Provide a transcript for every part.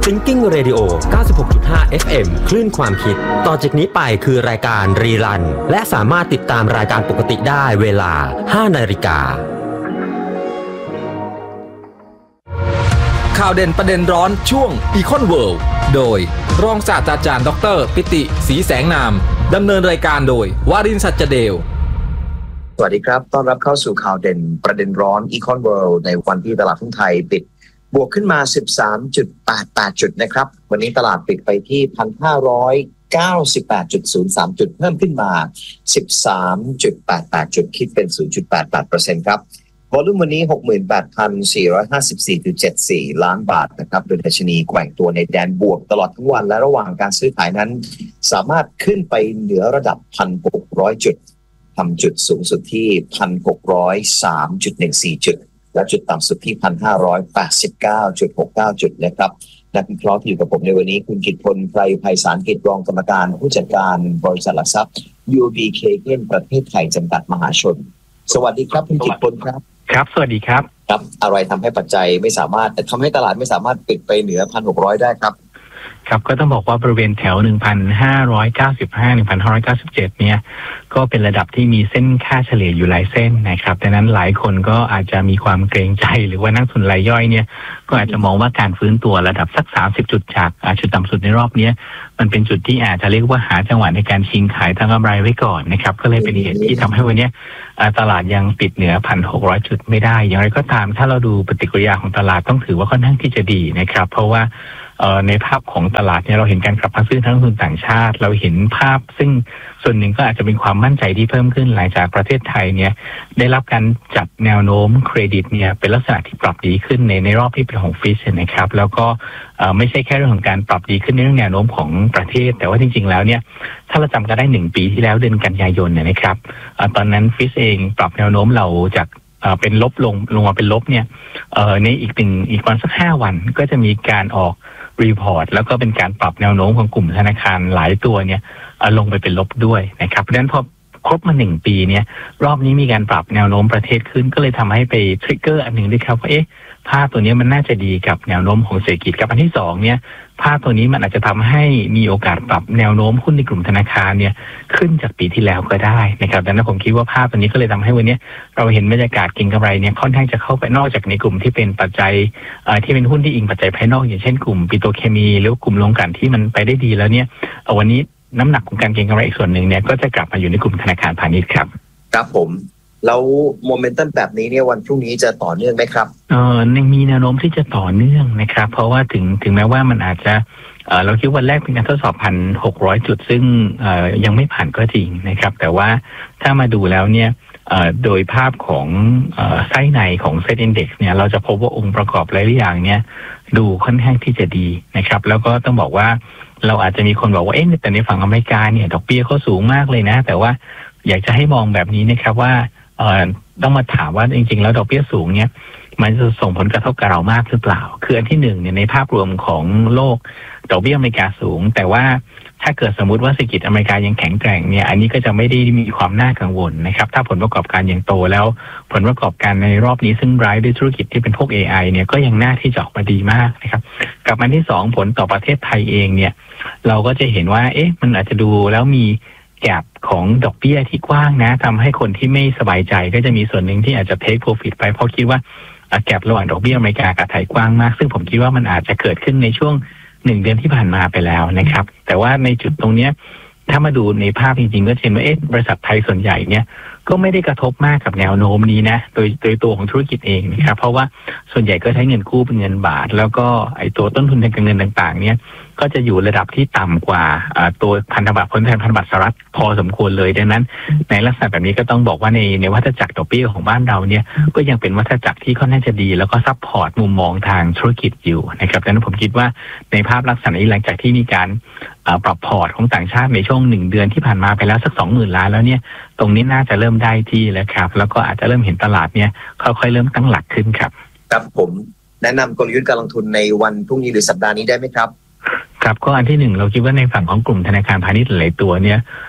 Thinking Radio 96.5 FM คลื่นความคิดต่อจากนี้ไปคือรายการรีรันและสามารถติดตามรายการปกติได้เวลา 5 นาฬิกาข่าวเด่นประเด็นร้อนช่วง Econ World โดยรองศาสตราจารย์ดร.ปิติศรีแสงนามดำเนินรายการโดยวารินทร์ สัจเดลสวัสดีครับต้อนรับเข้าสู่ข่าวเด่นประเด็นร้อน Econ World ในวันที่ตลาดหุ้นไทยปิดบวกขึ้นมา 13.88 จุดนะครับวันนี้ตลาดปิดไปที่ 1,598.03 จุดเพิ่มขึ้นมา 13.88 จุดคิดเป็น 0.88% ครับวอลุ่มวันนี้ 68,454.74 ล้านบาทนะครับโดยดัชนีแกว่งตัวในแดนบวกตลอดทั้งวันและระหว่างการซื้อขายนั้นสามารถขึ้นไปเหนือระดับ 1,600 จุดทำจุดสูงสุดที่ 1,603.14 จุดและจุดต่ำสุดที่ 1,589.69 จุดนะครับนักวิเคราะห์ที่อยู่กับผมในวันนี้คุณกิตพลไพรไพศาลกิจรองกรรมการผู้จัดการบริษัทหลักทรัพย์ UOB Kayประเทศไทยจำกัดมหาชนสวัสดีครับคุณกิตพลครับครับสวัสดีครับครับอะไรทำให้ปัจจัยไม่สามารถทำให้ตลาดไม่สามารถปิดไปเหนือ 1,600 ได้ครับครับก็ต้องบอกว่าบริเวณแถว 1,595 1,597 เนี่ยก็เป็นระดับที่มีเส้นค่าเฉลี่ยอยู่หลายเส้นนะครับดังนั้นหลายคนก็อาจจะมีความเกรงใจหรือว่านักทุนรายย่อยเนี่ยก็อาจจะมองว่าการฟื้นตัวระดับสัก30จุดจากจุดต่ำสุดในรอบนี้มันเป็นจุดที่อาจจะเรียกว่าหาจังหวะในการชิงขายทางกำไรไว้ก่อนนะครับก็เลยเป็นเหตุที่ทำให้วันนี้ตลาดยังปิดเหนือ 1,600 จุดไม่ได้อย่างไรก็ตามถ้าเราดูปฏิกิริยาของตลาดต้องถือว่าค่อนข้างที่จะดีนะครับเพราะว่าในภาพของตลาดเนี่ยเราเห็นการกลับมาซื้อทั้งนักลงทุนต่างชาติเราเห็นภาพซึ่งส่วนหนึ่งก็อาจจะเป็นความมั่นใจที่เพิ่มขึ้นหลังจากประเทศไทยเนี่ยได้รับการจัดแนวโน้มเครดิตเนี่ยเป็นลักษณะที่ปรับดีขึ้นในรอบที่เป็นของฟิชนะครับแล้วก็ไม่ใช่แค่เรื่องของการปรับดีขึ้นในเรื่องแนวโน้มของประเทศแต่ว่าจริงๆแล้วเนี่ยถ้าเราจำกันได้1ปีที่แล้วเดือนกันยายนเนี่ยนะครับตอนนั้นฟิชเองปรับแนวโน้มเราจากเป็นลบลงมาเป็นลบเนี่ยในอีกวันสัก5วันก็จะมีการออกรีพอร์ตแล้วก็เป็นการปรับแนวโน้มของกลุ่มธนาคารหลายตัวเนี่ยลงไปเป็นลบด้วยนะครับเพราะฉะนั้นพอครบมา1ปีเนี่ยรอบนี้มีการปรับแนวโน้มประเทศขึ้นก็เลยทำให้ไปทริกเกอร์อันหนึ่งด้วยครับว่าภาพตัวนี้มันน่าจะดีกับแนวโน้มของเศรษฐกิจกับอันที่2เนี่ยภาพตัวนี้มันอาจจะทำให้มีโอกาสปรับแนวโน้มหุ้นในกลุ่มธนาคารเนี่ยขึ้นจากปีที่แล้วก็ได้นะครับดังนั้นผมคิดว่าภาพตัวนี้ก็เลยทำให้วันนี้เราเห็นบรรยากาศเก็งกำไรเนี่ยค่อนข้างจะเข้าไปนอกจากในกลุ่มที่เป็นปัจจัยที่เป็นหุ้นที่อิงปัจจัยภายนอกอย่างเช่นกลุ่มปิโตรเคมีหรือกลุ่มโรงกลั่นที่มันไปได้ดีแล้วเนี่ยวันนี้น้ำหนักของการเก็งกำไรอีกส่วนหนึ่งเนี่ยก็จะกลับมาอยู่ในกลุ่มธนาคารพาณิชย์ครับครับผมแล้วโมเมนตัมแบบนี้เนี่ยวันพรุ่งนี้จะต่อเนื่องไหมครับมีแนวโน้มที่จะต่อเนื่องนะครับเพราะว่าถึงแม้ว่ามันอาจจะเราคิดวันแรกเป็นการทดสอบ 1,600 จุดซึ่งยังไม่ผ่านก็จริงนะครับแต่ว่าถ้ามาดูแล้วเนี่ยโดยภาพของไส้ในของเซ็ตอินเด็กซ์เนี่ยเราจะพบว่าองค์ประกอบหลายอย่างเนี่ยดูค่อนข้างที่จะดีนะครับแล้วก็ต้องบอกว่าเราอาจจะมีคนบอกว่าแต่ในฝั่งอเมริกาเนี่ยดอกเบี้ยเขาสูงมากเลยนะแต่ว่าอยากจะให้มองแบบนี้นะครับว่าต้องมาถามว่าจริงๆแล้วดอกเบี้ยสูงเนี่ยมันจะส่งผลกระทบกับเรามากหรือเปล่าคืออันที่1เนี่ยในภาพรวมของโลกดอกเบี้ยอเมริกาสูงแต่ว่าถ้าเกิดสมมุติว่าเศรษฐกิจอเมริกายังแข็งแกร่งเนี่ยอันนี้ก็จะไม่ได้มีความน่ากังวลนะครับถ้าผลประกอบการยังโตแล้วผลประกอบการในรอบนี้ซึ่งไร้ด้วยธุรกิจที่เป็นพวก AI เนี่ยก็ยังน่าที่จะออกมาดีมากนะครับกับอันที่2ผลต่อประเทศไทยเองเนี่ยเราก็จะเห็นว่ามันอาจจะดูแล้วมีแกปของดอกเบี้ยที่กว้างนะทำให้คนที่ไม่สบายใจก็จะมีส่วนหนึ่งที่อาจจะ take profit ไปเพราะคิดว่าแกประหว่างดอกเบี้ยอเมริกากับไทยกว้างมากซึ่งผมคิดว่ามันอาจจะเกิดขึ้นในช่วง1เดือนที่ผ่านมาไปแล้วนะครับแต่ว่าในจุดตรงนี้ถ้ามาดูในภาพจริงๆก็เห็นว่าบริษัทไทยส่วนใหญ่เนี่ยก็ไม่ได้กระทบมากกับแนวโน้มนี้นะโดยตัวของธุรกิจเองนะครับเพราะว่าส่วนใหญ่ก็ใช้เงินกู้เป็นเงินบาทแล้วก็ไอ้ตัวต้นทุนทางการเงินต่างๆเนี่ยก็จะอยู่ระดับที่ต่ำกว่าตัวพันธบัตรผลแทนพันธบัตรสหรัฐพอสมควรเลยดังนั้นในลักษณะแบบนี้ก็ต้องบอกว่าในวัฏจักรดอกเบี้ยของบ้านเราเนี่ยก็ยังเป็นวัฏจักรที่ค่อนข้างจะดีแล้วก็ซัพพอร์ตมุมมองทางธุรกิจอยู่นะครับดังนั้นผมคิดว่าในภาพลักษณะนี้หลังจากที่มีการปรับพอร์ตของต่างชาติในช่วง1เดือนที่ผ่านมาไปแล้วสัก 20,000 ล้านแล้วเนี่ยตรงนี้น่าจะเริ่มได้ที่แล้วครับแล้วก็อาจจะเริ่มเห็นตลาดเนี่ยค่อยๆเริ่มตั้งหลักขึ้นครับครับผมแนะนำกลยุทธ์การลงทุนในวันพรุ่งนี้หรือสัปดาห์นี้ได้ไหมครับครับก็อันที่1เราคิดว่าในฝั่งของกลุ่มธนาคารพาณิชย์หลายตัวเนี่ย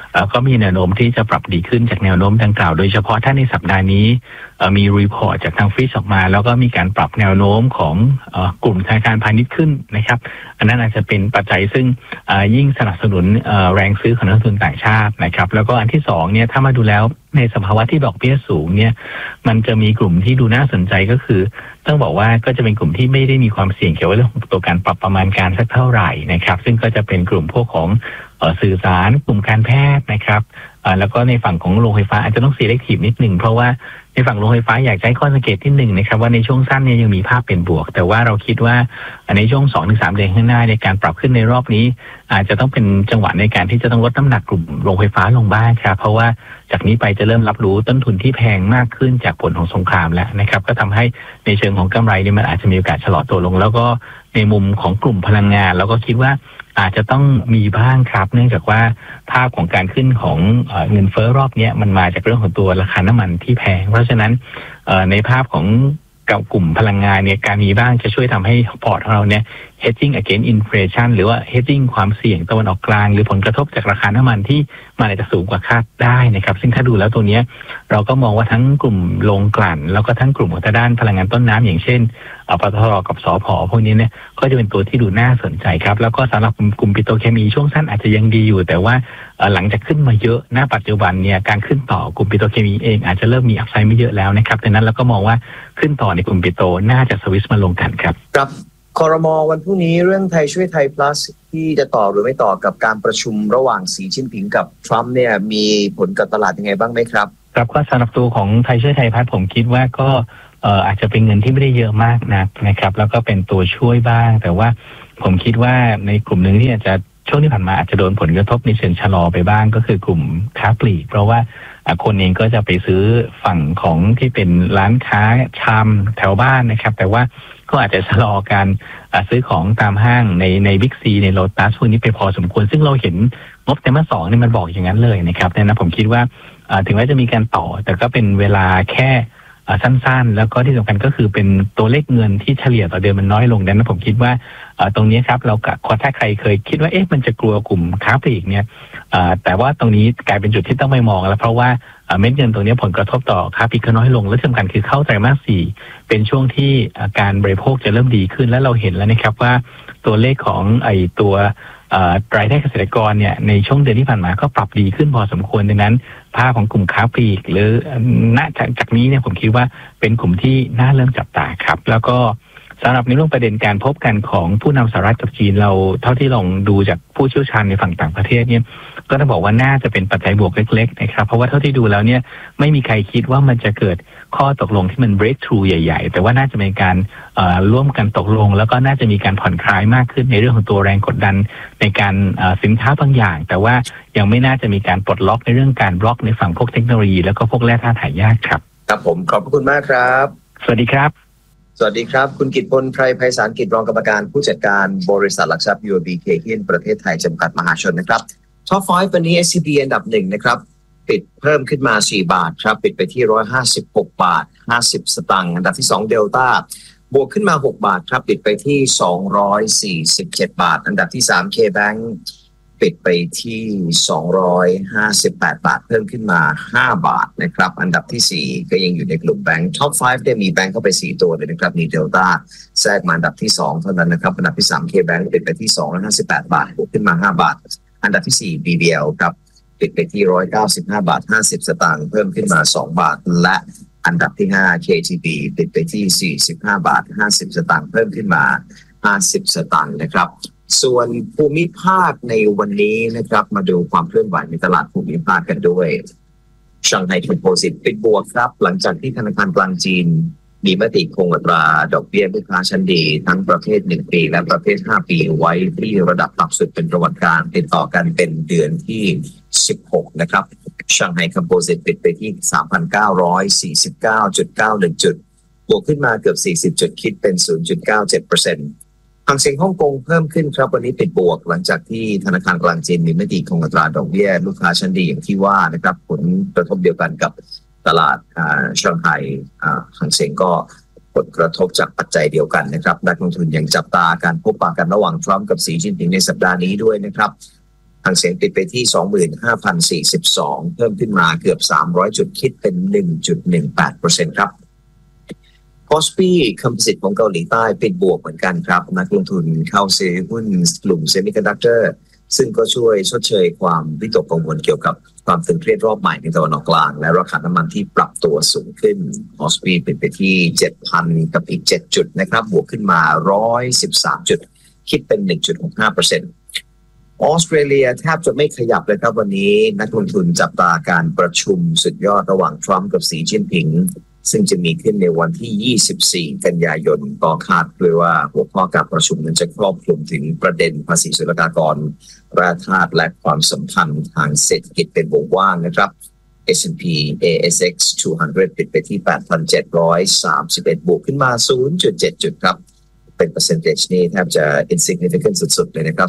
ก็มีแนวโน้มที่จะปรับดีขึ้นจากแนวโน้มดังกล่าวโดยเฉพาะถ้าในสัปดาห์นี้มีรีพอร์ตจากทางฟิชออกมาแล้วก็มีการปรับแนวโน้มของกลุ่มธนาคารพาณิชย์ขึ้นนะครับอันนั้นอาจจะเป็นปัจจัยซึ่งยิ่งสนับสนุนแรงซื้อของนักลงทุนต่างชาตินะครับแล้วก็อันที่สองเนี่ยถ้ามาดูแล้วในสภาวะที่ดอกเบี้ยสูงเนี่ยมันจะมีกลุ่มที่ดูน่าสนใจก็คือต้องบอกว่าก็จะเป็นกลุ่มที่ไม่ได้มีความเสี่ยงเกี่ยวกับเรื่องของตัวการปรับประมาณการสักเท่าไหร่นะครับซึ่งก็จะเป็นกลุ่มพวกของสื่อสารกลุ่มการแพทย์นะครับแล้วก็ในฝั่งของโรงไฟฟ้าอาจจะต้อง selective นิดหนึ่งเพราะว่าในฝั่งโรงไฟฟ้าอยากใช้ข้อสังเกตที่หนึ่งนะครับว่าในช่วงสั้นเนี่ยยังมีภาพเป็นบวกแต่ว่าเราคิดว่าในช่วง 2-3 เดือนข้างหน้าในการปรับขึ้นในรอบนี้อาจจะต้องเป็นจังหวะในการที่จะต้องลดน้ำหนักกลุ่มโรงไฟฟ้าลงบ้างครับเพราะว่าจากนี้ไปจะเริ่มรับรู้ต้นทุนที่แพงมากขึ้นจากผลของสงครามแล้วนะครับก็ทำให้ในเชิงของกำไรเนี่ยมันอาจจะมีโอกาสชะลอตัวลงแล้วก็ในมุมของกลุ่มพลังงานเราก็คิดว่าอาจจะต้องมีบ้างครับเนื่องจากว่าภาพของการขึ้นของเงินเฟ้อรอบนี้มันมาจากเรื่องของตัวราคาน้ำมันที่แพงเพราะฉะนั้นในภาพของกลุ่มพลังงานเนี่ยการมีบ้างจะช่วยทำให้พอร์ตของเราเนี่ย hedging against inflation หรือว่า hedging ความเสี่ยงตะวันออกกลางหรือผลกระทบจากราคาน้ำมันที่มันอาจจะสูงกว่าคาดได้นะครับซึ่งถ้าดูแล้วตัวนี้เราก็มองว่าทั้งกลุ่มโรงกลั่นแล้วก็ทั้งกลุ่มของทางด้านพลังงานต้นน้ำอย่างเช่นปตท.กับสผ.พวกนี้เนี่ยก็จะเป็นตัวที่ดูน่าสนใจครับแล้วก็สำหรับกลุ่มปิโตรเคมีช่วงสั้นอาจจะยังดีอยู่แต่ว่าหลังจากขึ้นมาเยอะณปัจจุบันเนี่ยการขึ้นต่อกลุ่มปิโตรเคมีเองอาจจะเริ่มมีอัพไซด์ไม่เยอะแล้วนะครับดังนั้นเราก็มองว่าขึ้นต่อในกลุ่มปิโตรน่าจะสวิชมาลงกันครับครับครม.วันพรุ่งนี้เรื่องไทยช่วยไทย plus ที่จะต่อหรือไม่ต่อกับการประชุมระหว่างสีจิ้นผิงกับทรัมป์เนี่ยมีผลกับตลาดยังไงบ้างไหมครับครับก็สำหรับตัวของไทยช่วยไทยพัฒน์ผมคิดว่าก็อาจจะเป็นเงินที่ไม่ได้เยอะมากนะครับแล้วก็เป็นตัวช่วยบ้างแต่ว่าผมคิดว่าในกลุ่มหนึ่งที่อาจจะช่วงที่ผ่านมาอาจจะโดนผลกระทบในเชิงชะลอไปบ้างก็คือกลุ่มค้าปลีกเพราะว่าคนเองก็จะไปซื้อฝั่งของที่เป็นร้านค้าชำแถวบ้านนะครับแต่ว่าก็อาจจะชะลอการซื้อของตามห้างในบิ๊กซีในโลตัสพวกนี้ไปพอสมควรซึ่งเราเห็นงบไตรมาส 2นี่มันบอกอย่างนั้นเลยนะครับดังนั้นผมคิดว่าถึงแม้จะมีการต่อแต่ก็เป็นเวลาแค่สั้นๆแล้วก็ที่สำคัญก็คือเป็นตัวเลขเงินที่เฉลี่ยต่อเดือนมันน้อยลงดังนั้นผมคิดว่าตรงนี้ครับเราถ้าใครเคยคิดว่ามันจะกลัวกลุ่มค้าปลีกเนี่ยแต่ว่าตรงนี้กลายเป็นจุดที่ต้องไม่มองแล้วเพราะว่าเม็ดเงินตรงนี้ผลกระทบต่อค้าปลีกก็น้อยลงและที่สำคัญคือเข้าไตรมาส 4เป็นช่วงที่การบริโภคจะเริ่มดีขึ้นและเราเห็นแล้วนะครับว่าตัวเลขของตัวรายได้เกษตรกรเนี่ยในช่วงเดือนที่ผ่านมาก็ปรับดีขึ้นพอสมควรดังนั้นภาพของกลุ่มค้าปลีกหรือณจากนี้เนี่ยผมคิดว่าเป็นกลุ่มที่น่าเริ่มจับตาครับแล้วก็สำหรับในเรื่องประเด็นการพบกันของผู้นำสหรัฐกับจีนเราเท่าที่ลองดูจากผู้เชี่ยวชาญในฝั่งต่างประเทศเนี่ยก็ต้องบอกว่าน่าจะเป็นปัจจัยบวกเล็กๆนะครับเพราะว่าเท่าที่ดูแล้วเนี่ยไม่มีใครคิดว่ามันจะเกิดข้อตกลงที่มัน breakthrough ใหญ่ๆแต่ว่าน่าจะเป็นการร่วมกันตกลงแล้วก็น่าจะมีการผ่อนคลายมากขึ้นในเรื่องของตัวแรงกดดันในการสินค้าบางอย่างแต่ว่ายังไม่น่าจะมีการปลดล็อกในเรื่องการบล็อกในฝั่งพวกเทคโนโลยีแล้วก็พวกแร่ธาตุหายากครับครับผมขอบคุณมากครับสวัสดีครับสวัสดีครับคุณกิตพลไพรไพศาลกิจรองกรรมการผู้จัดการบริษัทหลักทรัพย์ UOB Kay Hian ประเทศไทยจำกัดมหาชนนะครับ Top 5 วันนี้ SCB อันดับ1นะครับปิดเพิ่มขึ้นมา4บาทครับปิดไปที่156บาท50สตางค์อันดับที่2 Delta บวกขึ้นมา6บาทครับปิดไปที่247บาทอันดับที่3 KBank ปิดไปที่258บาทเพิ่มขึ้นมา5บาทนะครับอันดับที่4ก็ยังอยู่ในกลุ่มแบงค์ Top 5 ได้มีแบงค์เข้าไป4ตัวเลยนะครับมี Delta แทรกมาอันดับที่2เท่านั้นนะครับอันดับที่3 KBank ปิดไปที่258บาทบวกขึ้นมา5บาทอันดับที่4 BBL ครับปิดไปที่195บาท50สตางค์เพิ่มขึ้นมา2บาทและอันดับที่5 KTB ปิดไปที่45บาท50สตางค์เพิ่มขึ้นมา50สตางค์นะครับส่วนภูมิภาคในวันนี้นะครับมาดูความเคลื่อนไหวในตลาดภูมิภาคกันด้วยชังไห่คอมโพสิตปิดบวกครับหลังจากที่ธนาคารกลางจีนมีมติคงอัตราดอกเบี้ยลูกค้าชั้นดีทั้งประเภท1ปีและประเภท5ปีไว้ที่ระดับต่ำสุดเป็นประวัติการติดต่อกันเป็นเดือนที่16นะครับชังไห่คอมโพสิตปิดไปที่ 3,949.91 จุดบวกขึ้นมาเกือบ40จุดคิดเป็น 0.97%หางเสียงฮ่องกงเพิ่มขึ้นครับวันนี้ปิดบวกหลังจากที่ธนาคารกลางจีนมีมติคงอัตราดอกเบี้ยลูกค้าชั้นดีอย่างที่ว่านะครับผลกระทบเดียวกันกับตลาดช่างไห่หางเสียงก็ผลกระทบจากปัจจัยเดียวกันนะครับนักลงทุนยังจับตาการพบปะกันระหว่างทรัมป์กับสีจิ้นผิงในสัปดาห์นี้ด้วยนะครับทางเสียงปิดไปที่ 25,042 เพิ่มขึ้นมาเกือบ300จุดคิดเป็น 1.18% ครับคอสปีคอมโพสิตของเกาหลีใต้ปิดบวกเหมือนกันครับนักลงทุนเข้าซื้อหุ้นกลุ่มเซมิคอนดักเตอร์ซึ่งก็ช่วยชดเชยความวิตกกังวลเกี่ยวกับความตึงเครียดรอบใหม่ในตะวันออกกลางและราคาน้ำมันที่ปรับตัวสูงขึ้นคอสปีปิดไปที่ 7,000 กับอีก7จุดนะครับบวกขึ้นมา113จุดคิดเป็น 1.65%ออสเตรเลียแทบจะไม่ขยับเลยครับวันนี้นักลงทุนจับตาการประชุมสุดยอดระหว่างทรัมป์กับสีจิ้นผิงซึ่งจะมีขึ้นในวันที่ 24 กันยายนก็คาดด้วยว่าหัวข้อการประชุมนั้นจะครอบคลุมถึงประเด็นภาษีศุลกากรแร่ธาตุและความสัมพันธ์ทางเศรษฐกิจเป็นวงกว้างนะครับ S&P ASX 200 ปิดไปที่ 8,731 บวกขึ้นมา 0.7 จุดครับเป็น percentage นี่แทบจะ insignificant สุดๆเลยนะครับ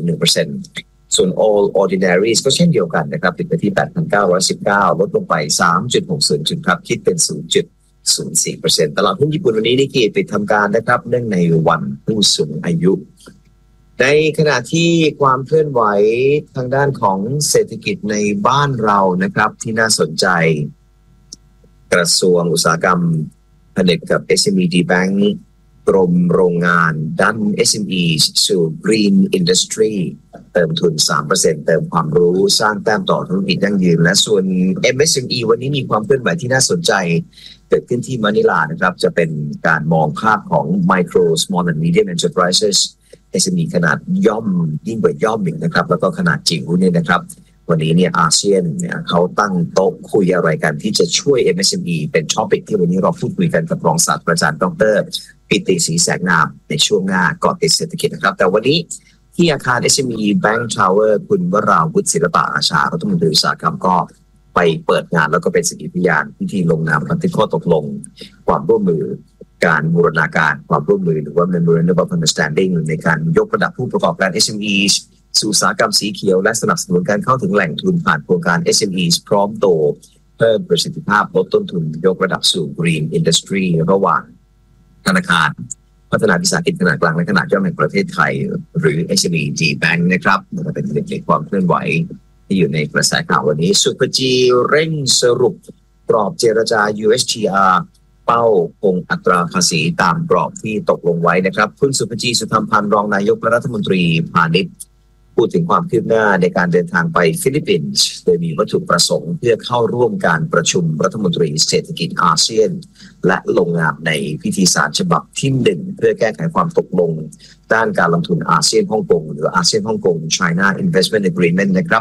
0.01%ส่วน All Ordinaries ก็เช่นเดียวกันนะครับปิดไปที่ 8,919 ลดลงไป 3.60 จุดครับคิดเป็น 0.04% ตลาดหุ้นญี่ปุ่นวันนี้นิกเกิปิดทำการนะครับเนื่องในวันผู้สูงอายุในขณะที่ความเคลื่อนไหวทางด้านของเศรษฐกิจในบ้านเรานะครับที่น่าสนใจกระทรวงอุตสาหกรรมผนึกกับ SME Bank กรมโรงงานดัน SME สู่ Green Industry เติมทุน 3% เติมความรู้สร้างแต้มต่อธุรกิจยั่งยืนและส่วน MSME วันนี้มีความเคลื่อนไหวที่น่าสนใจเกิดขึ้นที่มะนิลานะครับจะเป็นการมองภาพของ Micro Small and Medium Enterprises SME ขนาดย่อมยิ่งกว่าย่อมอีกนะครับแล้วก็ขนาดจิ๋วเนี่ยนะครับวันนี้เนี่ยอาเซียนเนี่ยเขาตั้งโต๊ะคุยอะไรกันที่จะช่วย MSME เป็นท็อปิกที่วันนี้เราพูดคุยกันกับรองศาสตราจารย์ดร.ปิติศรีแสงนามในช่วงหน้าเกาะติดเศรษฐกิจนะครับแต่วันนี้ที่อาคาร SME Bank Tower คุณวราวุฒิศิลปะอาชารัฐมนตรีอุตสาหกรรมก็ไปเปิดงานแล้วก็เป็นสักขีพยานพิธีลงนามบันทึกข้อตกลงความร่วมมือการบูรณาการความร่วมมือหรือว่า Memorandum of Understanding ในการยกระดับผู้ประกอบการ SME สู่อุตสาหกรรมสีเขียวและสนับสนุนการเข้าถึงแหล่งทุนผ่านโครงการ SME พร้อมโตเพิ่มประสิทธิภาพลดต้นทุนยกระดับสู่ Green Industry ระหว่างธนาคารพัฒนาวิสาหกิจขนาดกลางและขนาดย่อมแห่งประเทศไทยหรือ SME Bank นะครับเป็นหนึ่งในความเคลื่อนไหวที่อยู่ในกระแสข่าววันนี้สุภจีเร่งสรุปกรอบเจรจา USTR เป้าคงอัตราภาษีตามกรอบที่ตกลงไว้นะครับคุณสุภจีสุธรรมพันธ์รองนายกรัฐมนตรีพาณิชย์พูดถึงความคืบหน้าในการเดินทางไปฟิลิปปินส์โดยมีวัตถุประสงค์เพื่อเข้าร่วมการประชุมรัฐมนตรีเศรษฐกิจอาเซียนและลงนามในพิธีสารฉบับที่1เพื่อแก้ไขความตกลงด้านการลงทุนอาเซียนฮ่องกงหรืออาเซียนฮ่องกง China Investment Agreement นะครับ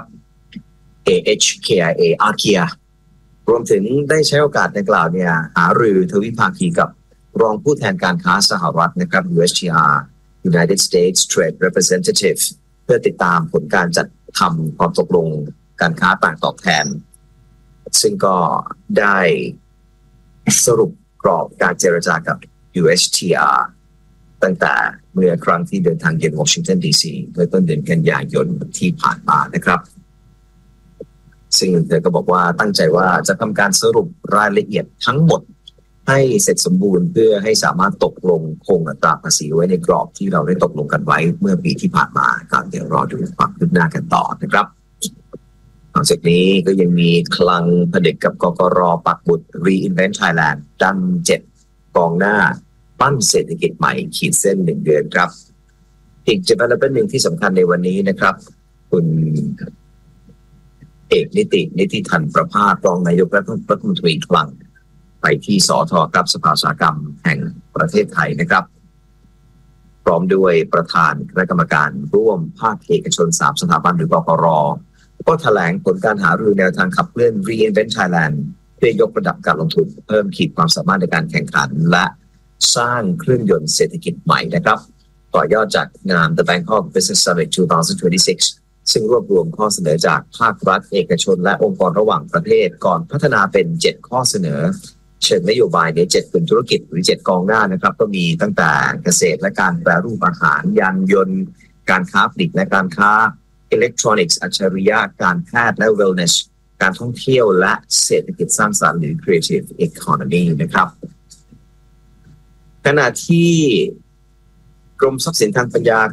AHKIA อาเคียรวมถึงได้ใช้โอกาสดังกล่าวเนี่ยหารือทวิภาคีกับรองผู้แทนการค้าสหรัฐนะครับ USTR United States Trade Representative เพื่อติดตามผลการจัดทำความตกลงการค้าต่างตอบแทนซึ่งก็ได้สรุปกรอบการเจรจากับ USTR ตั้งแต่เมื่อครั้งที่เดินทางเยือนวอชิงตันดีซีเมื่อต้นเดือนกันยายนที่ผ่านมานะครับซึ่งเธอก็บอกว่าตั้งใจว่าจะทำการสรุปรายละเอียดทั้งหมดให้เสร็จสมบูรณ์เพื่อให้สามารถตกลงคงอัตราภาษีไว้ในกรอบที่เราได้ตกลงกันไว้เมื่อปีที่ผ่านมาก็เดี๋ยวรอดูความคืบหน้ากันต่อนะครับนอกจากนี้ก็ยังมีคลังผนึกกับกกร.ปักหมุด Reinvent Thailand ดัน7กองหน้าปั้นเศรษฐกิจใหม่ขีดเส้น1เดือนครับอีก development หนึ่งที่สำคัญในวันนี้นะครับคุณเอกนิติทันประภาสรองนายกรัฐมนตรีคลังไปที่สท.ครับสภาอุตสาหกรรมแห่งประเทศไทยนะครับพร้อมด้วยประธานคณะกรรมการร่วมภาคเอกชน3สถาบันหรือกกร.ก็แถลงผลการหารือแนวทางขับเคลื่อน Reinvent Thailand เพื่อยกระดับการลงทุนเพิ่มขีดความสามารถในการแข่งขันและสร้างเครื่องยนต์เศรษฐกิจใหม่นะครับต่อยอดจากงาน The Bangkok Business Summit 2026ซึ่งรวบรวมข้อเสนอจากภาครัฐเอกชนและองค์กรระหว่างประเทศก่อนพัฒนาเป็น7ข้อเสนอเชิงนโยบายใน7กลุ่มธุรกิจหรือ7กองหน้านะครับก็มีตั้งแต่เกษตรและการแปรรูปอาหารยานยนต์การค้าปลีกและการค้าอิเล็กทรอนิกส์อัจฉริยะการแพทย์และ wellness การท่องเที่ยวและเศรษฐกิจสร้างสรรค์หรือ creative economy นะครับขณะที่กรมทรัพย์สินทางปัญญาครับ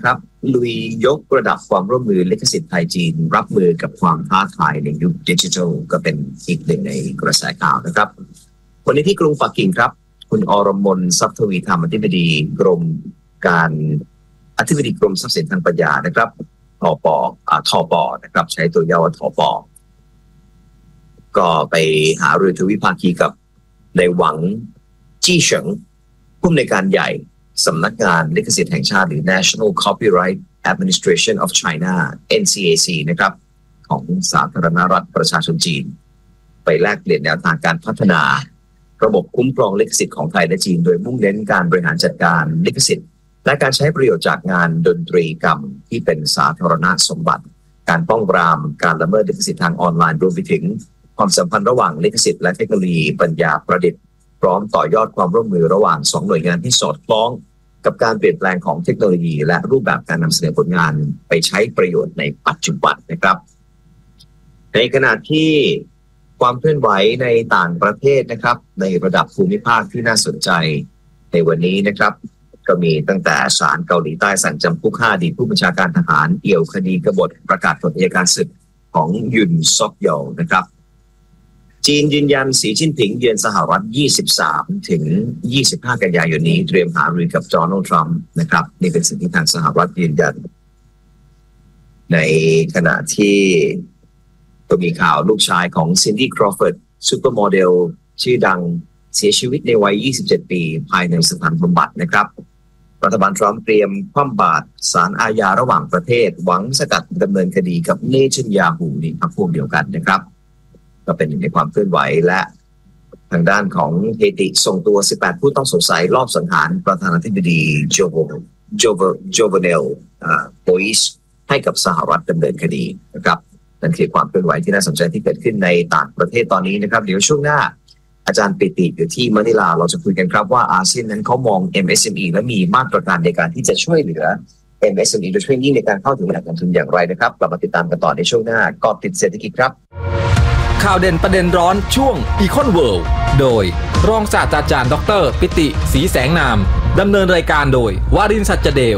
ลุยยกระดับความร่วมมือลิขสิทธิ์ไทยจีนรับมือกับความท้าทายในยุคดิจิทัลก็เป็นอีกหนึ่งในกระแสข่าวนะครับวันนี้ที่กรุงปักกิ่งครับคุณอรมนทรัพย์ทวีธรรมอธิบดีกรมทรัพย์สินทางปัญญานะครับทปนะครับใช้ตัวย่อว่าทปก็ไปหารือทวิภาคีกับในหวังจี้เฉิงผู้อำนวยการใหญ่สำนักงานลิขสิทธิ์แห่งชาติหรือ National Copyright Administration of China NCAC นะครับของสาธารณรัฐประชาชนจีนไปแลกเปลี่ยนแนวทางการพัฒนาระบบคุ้มครองลิขสิทธิ์ของไทยและจีนโดยมุ่งเน้นการบริหารจัดการลิขสิทธิ์และการใช้ประโยชน์จากงานดนตรีกรรมที่เป็นสาธารณสมบัติการป้องปรามการละเมิดลิขสิทธิ์ทางออนไลน์รวมไปถึงความสัมพันธ์ระหว่างลิขสิทธิ์และเทคโนโลยีปัญญาประดิษฐ์พร้อมต่อยอดความร่วมมือระหว่าง2หน่วยงานที่สอดคล้องกับการเปลี่ยนแปลงของเทคโนโลยีและรูปแบบการนำเสนอผลงานไปใช้ประโยชน์ในปัจจุบันนะครับในขณะที่ความเคลื่อนไหวในต่างประเทศนะครับในระดับภูมิภาคที่น่าสนใจในวันนี้นะครับก็มีตั้งแต่ศาลเกาหลีใต้สั่งจำคุก5อดีตผู้บัญชาการทหารเอี่ยวคดีกบฏประกาศกฎอัยการศึกของยุนซอกโยลนะครับจีนยืนยันสีจิ้นผิงเยือนสหรัฐ23ถึง25กันยายนนี้เตรียมหารือกับโดนัลด์ทรัมป์นะครับนี่เป็นสิ่งที่ทางสหรัฐยืนยันในขณะที่ก็มีข่าวลูกชายของซินดี้ครอฟอร์ดซูเปอร์โมเดลชื่อดังเสียชีวิตในวัย27ปีภายในสถานบำบัดนะครับรัฐบาลทรัมป์เตรียมคว่ำบาตรศาลอาญาระหว่างประเทศหวังสกัดดำเนินคดีกับเนทันยาฮูนี่พรรคพวกเดียวกันนะครับก็เป็นหนึ่งในความเคลื่อนไหวและทางด้านของเฮติส่งตัว18ผู้ต้องสงสัยรอบสังหารประธานาธิบดีโจวาเนลโบอิสให้กับสหรัฐดำเนินคดีนะครับนั่นคือความเคลื่อนไหวที่น่าสนใจที่เกิดขึ้นในต่างประเทศตอนนี้นะครับเดี๋ยวช่วงหน้าอาจารย์ปิติอยู่ที่มะนิลาเราจะคุยกันครับว่าอาเซียนนั้นเขามอง MSME และมีมาตรการในการที่จะช่วยเหลือ MSME โดยเฉพาะยิ่งในการเข้าถึงแหล่งเงินทุนอย่างไรนะครับกลับมาติดตามกันต่อในช่วงหน้าเกาะติดเศรษฐกิจครับข่าวเด่นประเด็นร้อนช่วง Econ World โดยรองศาสตราจารย์ดร.ปิติศรีแสงนามดำเนินรายการโดยวารินทร์ สัจเดล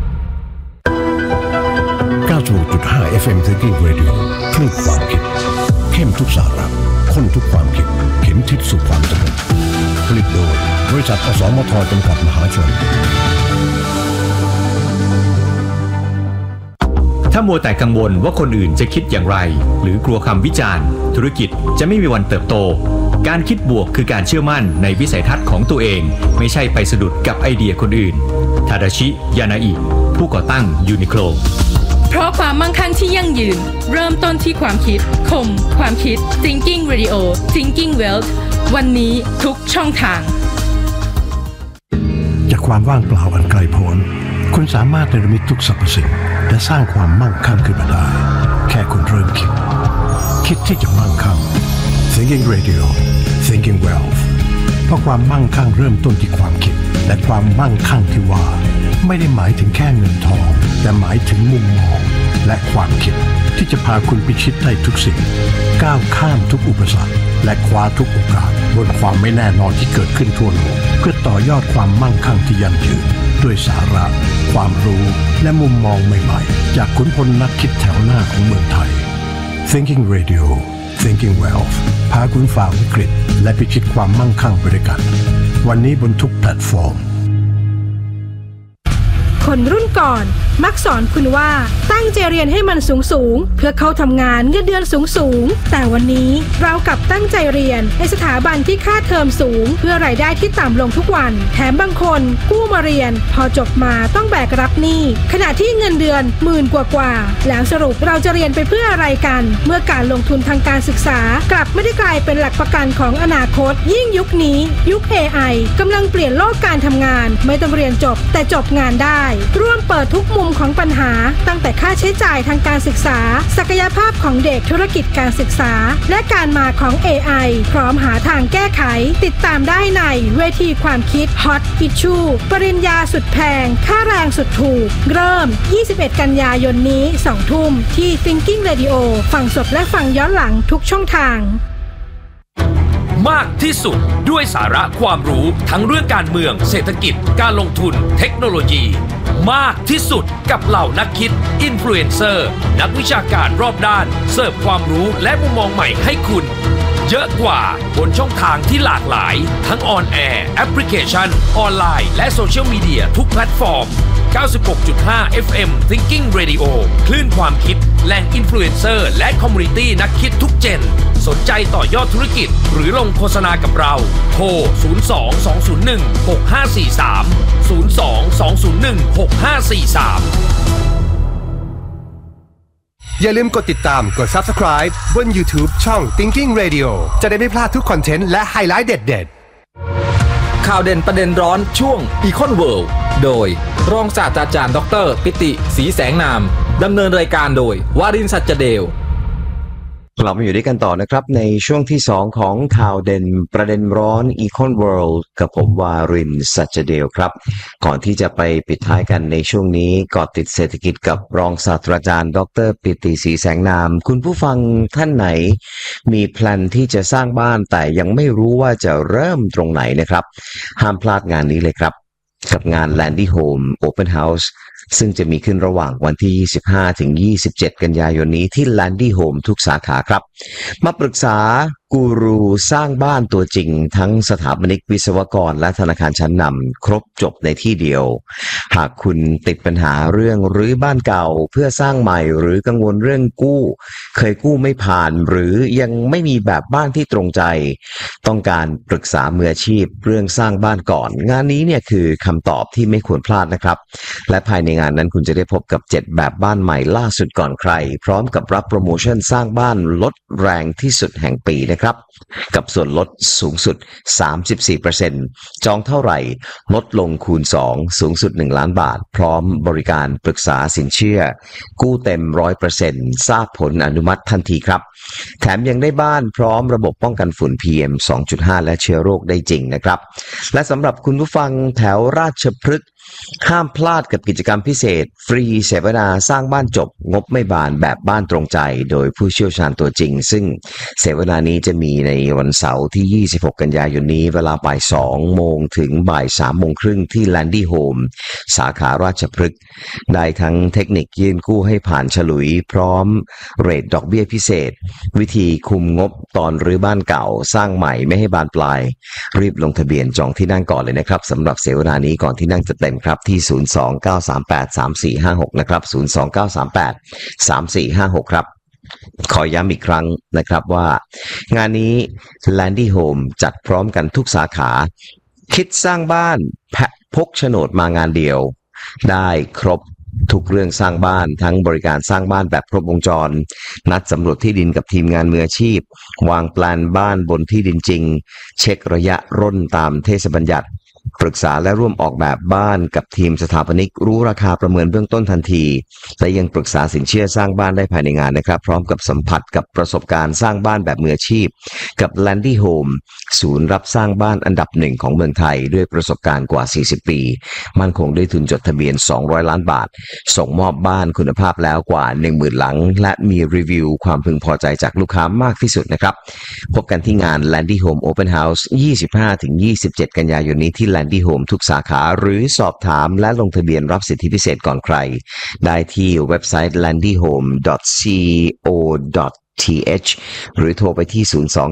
90.5 FM Thinking Radio คลื่นความคิดเข้มทุกสาระข้นทุกความคิดเข็มทิศสู่ความสำเร็จผลิตโดยบริษัทอสมทจำกัดมหาชนถ้ามัวแต่กังวลว่าคนอื่นจะคิดอย่างไรหรือกลัวคำวิจารณ์ธุรกิจจะไม่มีวันเติบโตการคิดบวกคือการเชื่อมั่นในวิสัยทัศน์ของตัวเองไม่ใช่ไปสะดุดกับไอเดียคนอื่นทาดาชิ ยานาอิผู้ก่อตั้งยูนิโคลเพราะความมั่งคั่งที่ยั่งยืนเริ่มต้นที่ความคิดคมความคิด Thinking Radio Thinking Wealth วันนี้ทุกช่องทางจากความว่างเปล่าอันไกลโพ้นคุณสามารถเนรมิตทุกสรรพสิ่งและสร้างความมั่งคั่งขึ้นมาได้แค่คุณเริ่มคิดที่จะมั่งคั่ง Thinking Radio Thinking Wealth เพราะความมั่งคั่งเริ่มต้นที่ความคิดและความมั่งคั่งที่ว่าไม่ได้หมายถึงแค่เงินทองแต่หมายถึงมุมมองและความคิดที่จะพาคุณพิชิตได้ทุกสิ่งก้าวข้ามทุกอุปสรรคและคว้าทุกโอกาสบนความไม่แน่นอนที่เกิดขึ้นทั่วโลกเพื่อต่อยอดความมั่งคั่งที่ยั่งยืนด้วยสาระความรู้และมุมมองใหม่ๆจากขุนพลนักคิดแถวหน้าของเมืองไทย Thinking Radio Thinking Wealth พาคุณฝ่าวิกฤตและพิชิตความมั่งคั่งไปด้วยกันวันนี้บนทุกแพลตฟอร์มคนรุ่นก่อนมักสอนคุณว่าตั้งใจเรียนให้มันสูงเพื่อเข้าทำงานเงินเดือนสูงแต่วันนี้เรากลับตั้งใจเรียนในสถาบันที่ค่าเทอมสูงเพื่อรายได้ที่ต่ำลงทุกวันแถมบางคนกู้มาเรียนพอจบมาต้องแบกรับหนี้ขณะที่เงินเดือนหมื่นกว่าแล้วสรุปเราจะเรียนไปเพื่ออะไรกันเมื่อการลงทุนทางการศึกษากลับไม่ได้กลายเป็นหลักประกันของอนาคตยิ่งยุคนี้ยุค AI กำลังเปลี่ยนโลกการทำงานไม่ต้องเรียนจบแต่จบงานได้ร่วมเปิดทุกมุมของปัญหาตั้งแต่ค่าใช้จ่ายทางการศึกษาศักยภาพของเด็กธุรกิจการศึกษาและการมาของ AI พร้อมหาทางแก้ไขติดตามได้ในเวทีความคิด Hot Issue ปริญญาสุดแพงค่าแรงสุดถูกเริ่ม21กันยายนนี้ 20:00 นที่ Thinking Radio ฟังสดและฟังย้อนหลังทุกช่องทางมากที่สุดด้วยสาระความรู้ทั้งเรื่องการเมืองเศรษฐกิจการลงทุนเทคโนโลยีมากที่สุดกับเหล่านักคิดอินฟลูเอนเซอร์นักวิชาการรอบด้านเสิร์ฟความรู้และมุมมองใหม่ให้คุณเยอะกว่าบนช่องทางที่หลากหลายทั้งออนแอร์แอปพลิเคชันออนไลน์และโซเชียลมีเดียทุกแพลตฟอร์ม 96.5 FM Thinking Radio คลื่นความคิดแหล่งอินฟลูเอนเซอร์และคอมมูนิตี้นักคิดทุกเจนสนใจต่อยอดธุรกิจหรือลงโฆษณากับเราโทร 02-201-6543 02-201-6543 อย่าลืมกดติดตามกด Subscribe บน YouTube ช่อง Thinking Radio จะได้ไม่พลาดทุกคอนเทนต์และไฮไลท์เด็ดๆข่าวเด่นประเด็นร้อนช่วง Econ World โดยรองศาสตราจารย์ดร.ปิติศรีแสงนามดำเนินรายการโดยวารินทร์ สัจเดลกลับมาอยู่ด้วยกันต่อนะครับในช่วงที่2ของข่าวเด่นประเด็นร้อน Econ World กับผมวารินทร์ สัจเดลครับก่อนที่จะไปปิดท้ายกันในช่วงนี้เกาะติดเศรษฐกิจกับรองศาสตราจารย์ดร.ปิติศรีแสงนามคุณผู้ฟังท่านไหนมีแพลนที่จะสร้างบ้านแต่ยังไม่รู้ว่าจะเริ่มตรงไหนนะครับห้ามพลาดงานนี้เลยครับกับงาน Landy Home Open House ซึ่งจะมีขึ้นระหว่างวันที่25ถึง27กันยายนนี้ที่ Landy Home ทุกสาขาครับมาปรึกษากูรูสร้างบ้านตัวจริงทั้งสถาปนิกวิศวกรและธนาคารชั้นนำครบจบในที่เดียวหากคุณติดปัญหาเรื่องรื้อบ้านเก่าเพื่อสร้างใหม่หรือกังวลเรื่องกู้เคยกู้ไม่ผ่านหรือยังไม่มีแบบบ้านที่ตรงใจต้องการปรึกษามืออาชีพเรื่องสร้างบ้านก่อนงานนี้เนี่ยคือคำตอบที่ไม่ควรพลาดนะครับและภายในงานนั้นคุณจะได้พบกับ7แบบบ้านใหม่ล่าสุดก่อนใครพร้อมกับรับโปรโมชั่นสร้างบ้านลดแรงที่สุดแห่งปีนะครับกับส่วนลดสูงสุด 34% จองเท่าไหร่ลดลงคูณ2สูงสุด1ล้านบาทพร้อมบริการปรึกษาสินเชื่อกู้เต็ม 100% ทราบผลอนุมัติทันทีครับแถมยังได้บ้านพร้อมระบบป้องกันฝุ่น PM 2.5 และเชื้อโรคได้จริงนะครับและสำหรับคุณผู้ฟังแถวราชพฤกษ์ห้ามพลาดกับกิจกรรมพิเศษฟรีเสวนาสร้างบ้านจบงบไม่บานแบบบ้านตรงใจโดยผู้เชี่ยวชาญตัวจริงซึ่งเสวนานี้จะมีในวันเสาร์ที่26กันยายนนี้เวลาบ่าย 2 โมงถึงบ่าย 3 โมงครึ่งที่ Landy Home สาขาราชพฤกษ์ได้ทั้งเทคนิคยื่นกู้ให้ผ่านฉลุยพร้อมเรทดอกเบี้ยพิเศษวิธีคุมงบตอนรื้อบ้านเก่าสร้างใหม่ไม่ให้บานปลายรีบลงทะเบียนจองที่นั่งก่อนเลยนะครับสำหรับเสวนานี้ก่อนที่นั่งจะเต็มครับที่ 029383456 นะครับ 029383456 ครับขอย้ำอีกครั้งนะครับว่างานนี้ Landy Home จัดพร้อมกันทุกสาขาคิดสร้างบ้านพกโฉนดมางานเดียวได้ครบทุกเรื่องสร้างบ้านทั้งบริการสร้างบ้านแบบครบวงจรนัดสำรวจที่ดินกับทีมงานมืออาชีพวางแปลนบ้านบนที่ดินจริงเช็คระยะร่นตามเทศบัญญัติปรึกษาและร่วมออกแบบบ้านกับทีมสถาปนิกรู้ราคาประเมินเบื้องต้นทันทีและยังปรึกษาสินเชื่อสร้างบ้านได้ภายในงานนะครับพร้อมกับสัมผัสกับประสบการณ์สร้างบ้านแบบมืออาชีพกับ Landy Home ศูนย์รับสร้างบ้านอันดับหนึ่งของเมืองไทยด้วยประสบการณ์กว่า40ปีมั่นคงด้วยทุนจดทะเบียน200ล้านบาทส่งมอบบ้านคุณภาพแล้วกว่า 10,000 หลังและมีรีวิวความพึงพอใจจากลูกค้ามากที่สุดนะครับพบกันที่งาน Landy Home Open House 25-27 กันยายนนี้ที่Landy Home ทุกสาขาหรือสอบถามและลงทะเบียนรับสิทธิพิเศษก่อนใครได้ที่เว็บไซต์ landyhome.co.th หรือโทรไปที่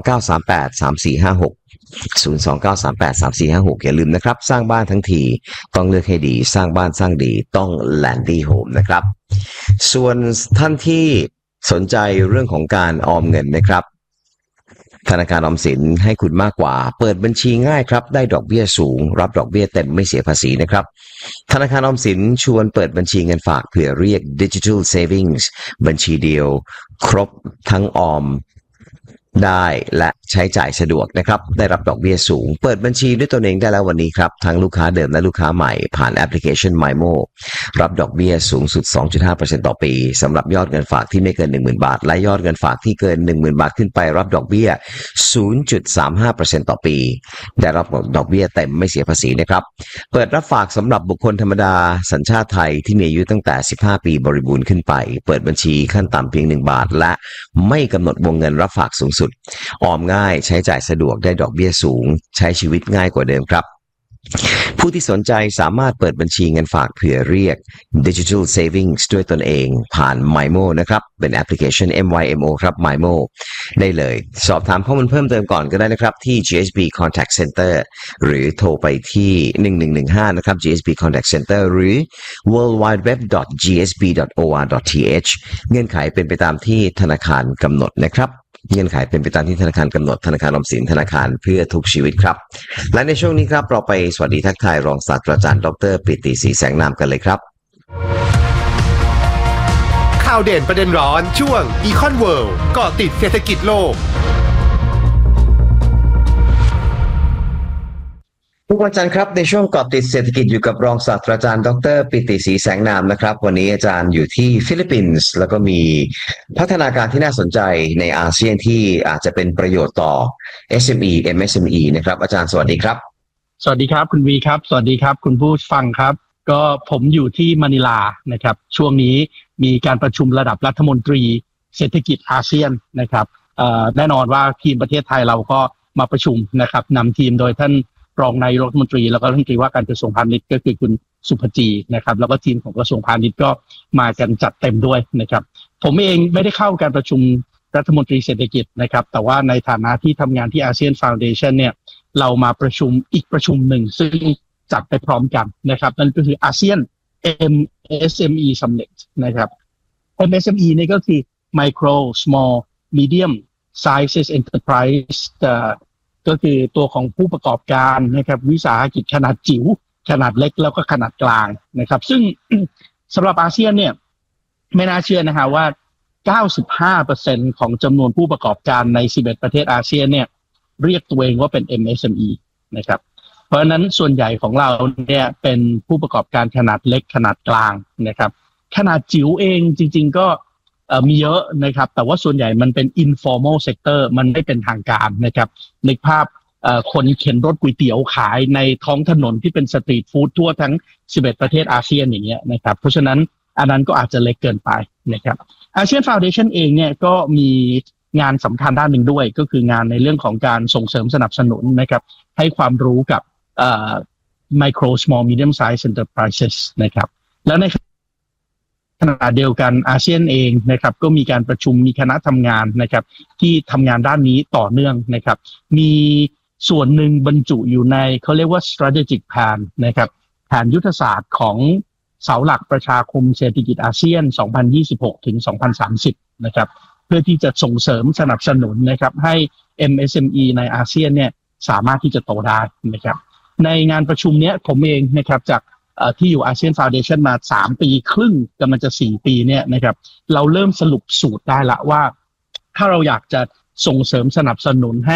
029383456 029383456 อย่าลืมนะครับสร้างบ้านทั้งทีต้องเลือกให้ดีสร้างบ้านสร้างดีต้อง Landy Home นะครับส่วนท่านที่สนใจเรื่องของการออมเงินนะครับธนาคารออมสินให้คุณมากกว่าเปิดบัญชีง่ายครับได้ดอกเบี้ยสูงรับดอกเบี้ยเต็มไม่เสียภาษีนะครับธนาคารออมสินชวนเปิดบัญชีเงินฝากเพื่อเรียก Digital Savings บัญชีเดียวครบทั้งออมได้และใช้จ่ายสะดวกนะครับได้รับดอกเบี้ยสูงเปิดบัญชีด้วยตนเองได้แล้ววันนี้ครับทั้งลูกค้าเดิมและลูกค้าใหม่ผ่านแอปพลิเคชัน MyMo รับดอกเบี้ยสูงสุด 2.5% ต่อปีสำหรับยอดเงินฝากที่ไม่เกิน 10,000 บาทและยอดเงินฝากที่เกิน 10,000 บาทขึ้นไปรับดอกเบี้ย 0.35% ต่อปีได้รับดอกเบี้ยเต็มไม่เสียภาษีนะครับเปิดรับฝากสำหรับบุคคลธรรมดาสัญชาติไทยที่มีอายุตั้งแต่15ปีบริบูรณ์ขึ้นไปเปิดบัญชีขั้นต่ำเพียง1 บาทและไม่กำหนดวงเงินรับฝากสูงสุดออมง่ายใช้จ่ายสะดวกได้ดอกเบี้ยสูงใช้ชีวิตง่ายกว่าเดิมครับผู้ที่สนใจสามารถเปิดบัญชีเงินฝากเผื่อเรียก Digital Savings ด้วยตนเองผ่าน MyMo นะครับเป็นแอปพลิเคชัน MYMO ครับ MyMo ได้เลยสอบถามข้อมูลเพิ่มเติมก่อนก็ได้นะครับที่ GSB Contact Center หรือโทรไปที่1115นะครับ GSB Contact Center หรือ worldwideweb.gsb.or.th เงื่อนไขเป็นไปตามที่ธนาคารกำหนดนะครับเงื่อนไขเป็นไปตามที่ธนาคารกำหนดธนาคารออมสินธนาคารเพื่อทุกชีวิตครับและในช่วงนี้ครับเราไปสวัสดีทักทายรองศาสตราจารย์ดร.ปิติศรีแสงนามกันเลยครับข่าวเด่นประเด็นร้อนช่วง Econ World เกาะติดเศรษฐกิจโลกทุกวันจันทร์ครับในช่วงเกาะติดเศรษฐกิจอยู่กับรองศาสตราจารย์ดร.ปิติศรีแสงนามนะครับวันนี้อาจารย์อยู่ที่ฟิลิปปินส์แล้วก็มีพัฒนาการที่น่าสนใจในอาเซียนที่อาจจะเป็นประโยชน์ต่อ SME MSME นะครับอาจารย์สวัสดีครับสวัสดีครับคุณวีครับสวัสดีครับคุณผู้ฟังครับก็ผมอยู่ที่มะนิลานะครับช่วงนี้มีการประชุมระดับรัฐมนตรีเศรษฐกิจอาเซียนนะครับแน่นอนว่าทีมประเทศไทยเราก็มาประชุมนะครับนำทีมโดยท่านรองนายกรัฐมนตรีแล้วก็รัฐมนตรีว่าการกระทรวงพาณิชย์ก็คือคุณสุภจีนะครับแล้วก็ทีมของกระทรวงพาณิชย์ก็มากันจัดเต็มด้วยนะครับผมเองไม่ได้เข้าการประชุมรัฐมนตรีเศรษฐกิจนะครับแต่ว่าในฐานะที่ทำงานที่อาเซียนฟาวเดชั่นเนี่ยเรามาประชุมอีกประชุมหนึ่งซึ่งจัดไปพร้อมกันนะครับนั่นก็คืออาเซียน MSME Summit นะครับ MSME นี่ก็คือ Micro Small Medium Sizes Enterpriseก็คือตัวของผู้ประกอบการนะครับวิสาหกิจขนาดจิ๋วขนาดเล็กแล้วก็ขนาดกลางนะครับซึ่ง สำหรับอาเซียนเนี่ยไม่น่าเชื่อนะฮะว่า 95% ของจำนวนผู้ประกอบการใน11ประเทศอาเซียนเนี่ยเรียกตัวเองว่าเป็น MSME นะครับเพราะฉะนั้นส่วนใหญ่ของเราเนี่ยเป็นผู้ประกอบการขนาดเล็กขนาดกลางนะครับขนาดจิ๋วเองจริงๆก็มีเยอะนะครับแต่ว่าส่วนใหญ่มันเป็น informal sector มันไม่เป็นทางการนะครับในภาพคนเข็นรถก๋วยเตี๋ยวขายในท้องถนนที่เป็นสตรีทฟู้ดทั่วทั้ง11ประเทศอาเซียนอย่างเงี้ยนะครับเพราะฉะนั้นอันนั้นก็อาจจะเล็กเกินไปนะครับอาเซียนฟาวเดชั่นเองเนี่ยก็มีงานสำคัญด้านหนึ่งด้วยก็คืองานในเรื่องของการส่งเสริมสนับสนุนนะครับให้ความรู้กับmicro small medium size enterprises นะครับแล้วในขณะเดียวกันอาเซียนเองนะครับก็มีการประชุมมีคณะทำงานนะครับที่ทำงานด้านนี้ต่อเนื่องนะครับมีส่วนหนึ่งบรรจุอยู่ในเขาเรียกว่า strategic plan นะครับแผนยุทธศาสตร์ของเสาหลักประชาคมเศรษฐกิจอาเซียน 2026 ถึง 2030 นะครับเพื่อที่จะส่งเสริมสนับสนุนนะครับให้ MSME ในอาเซียนเนี่ยสามารถที่จะโตได้นะครับในงานประชุมนี้ผมเองนะครับจากที่อยู่อาเซียนฟาวเดชั่นมา3ปีครึ่งกำลังจะ4ปีเนี่ยนะครับเราเริ่มสรุปสูตรได้ละว่าถ้าเราอยากจะส่งเสริมสนับสนุนให้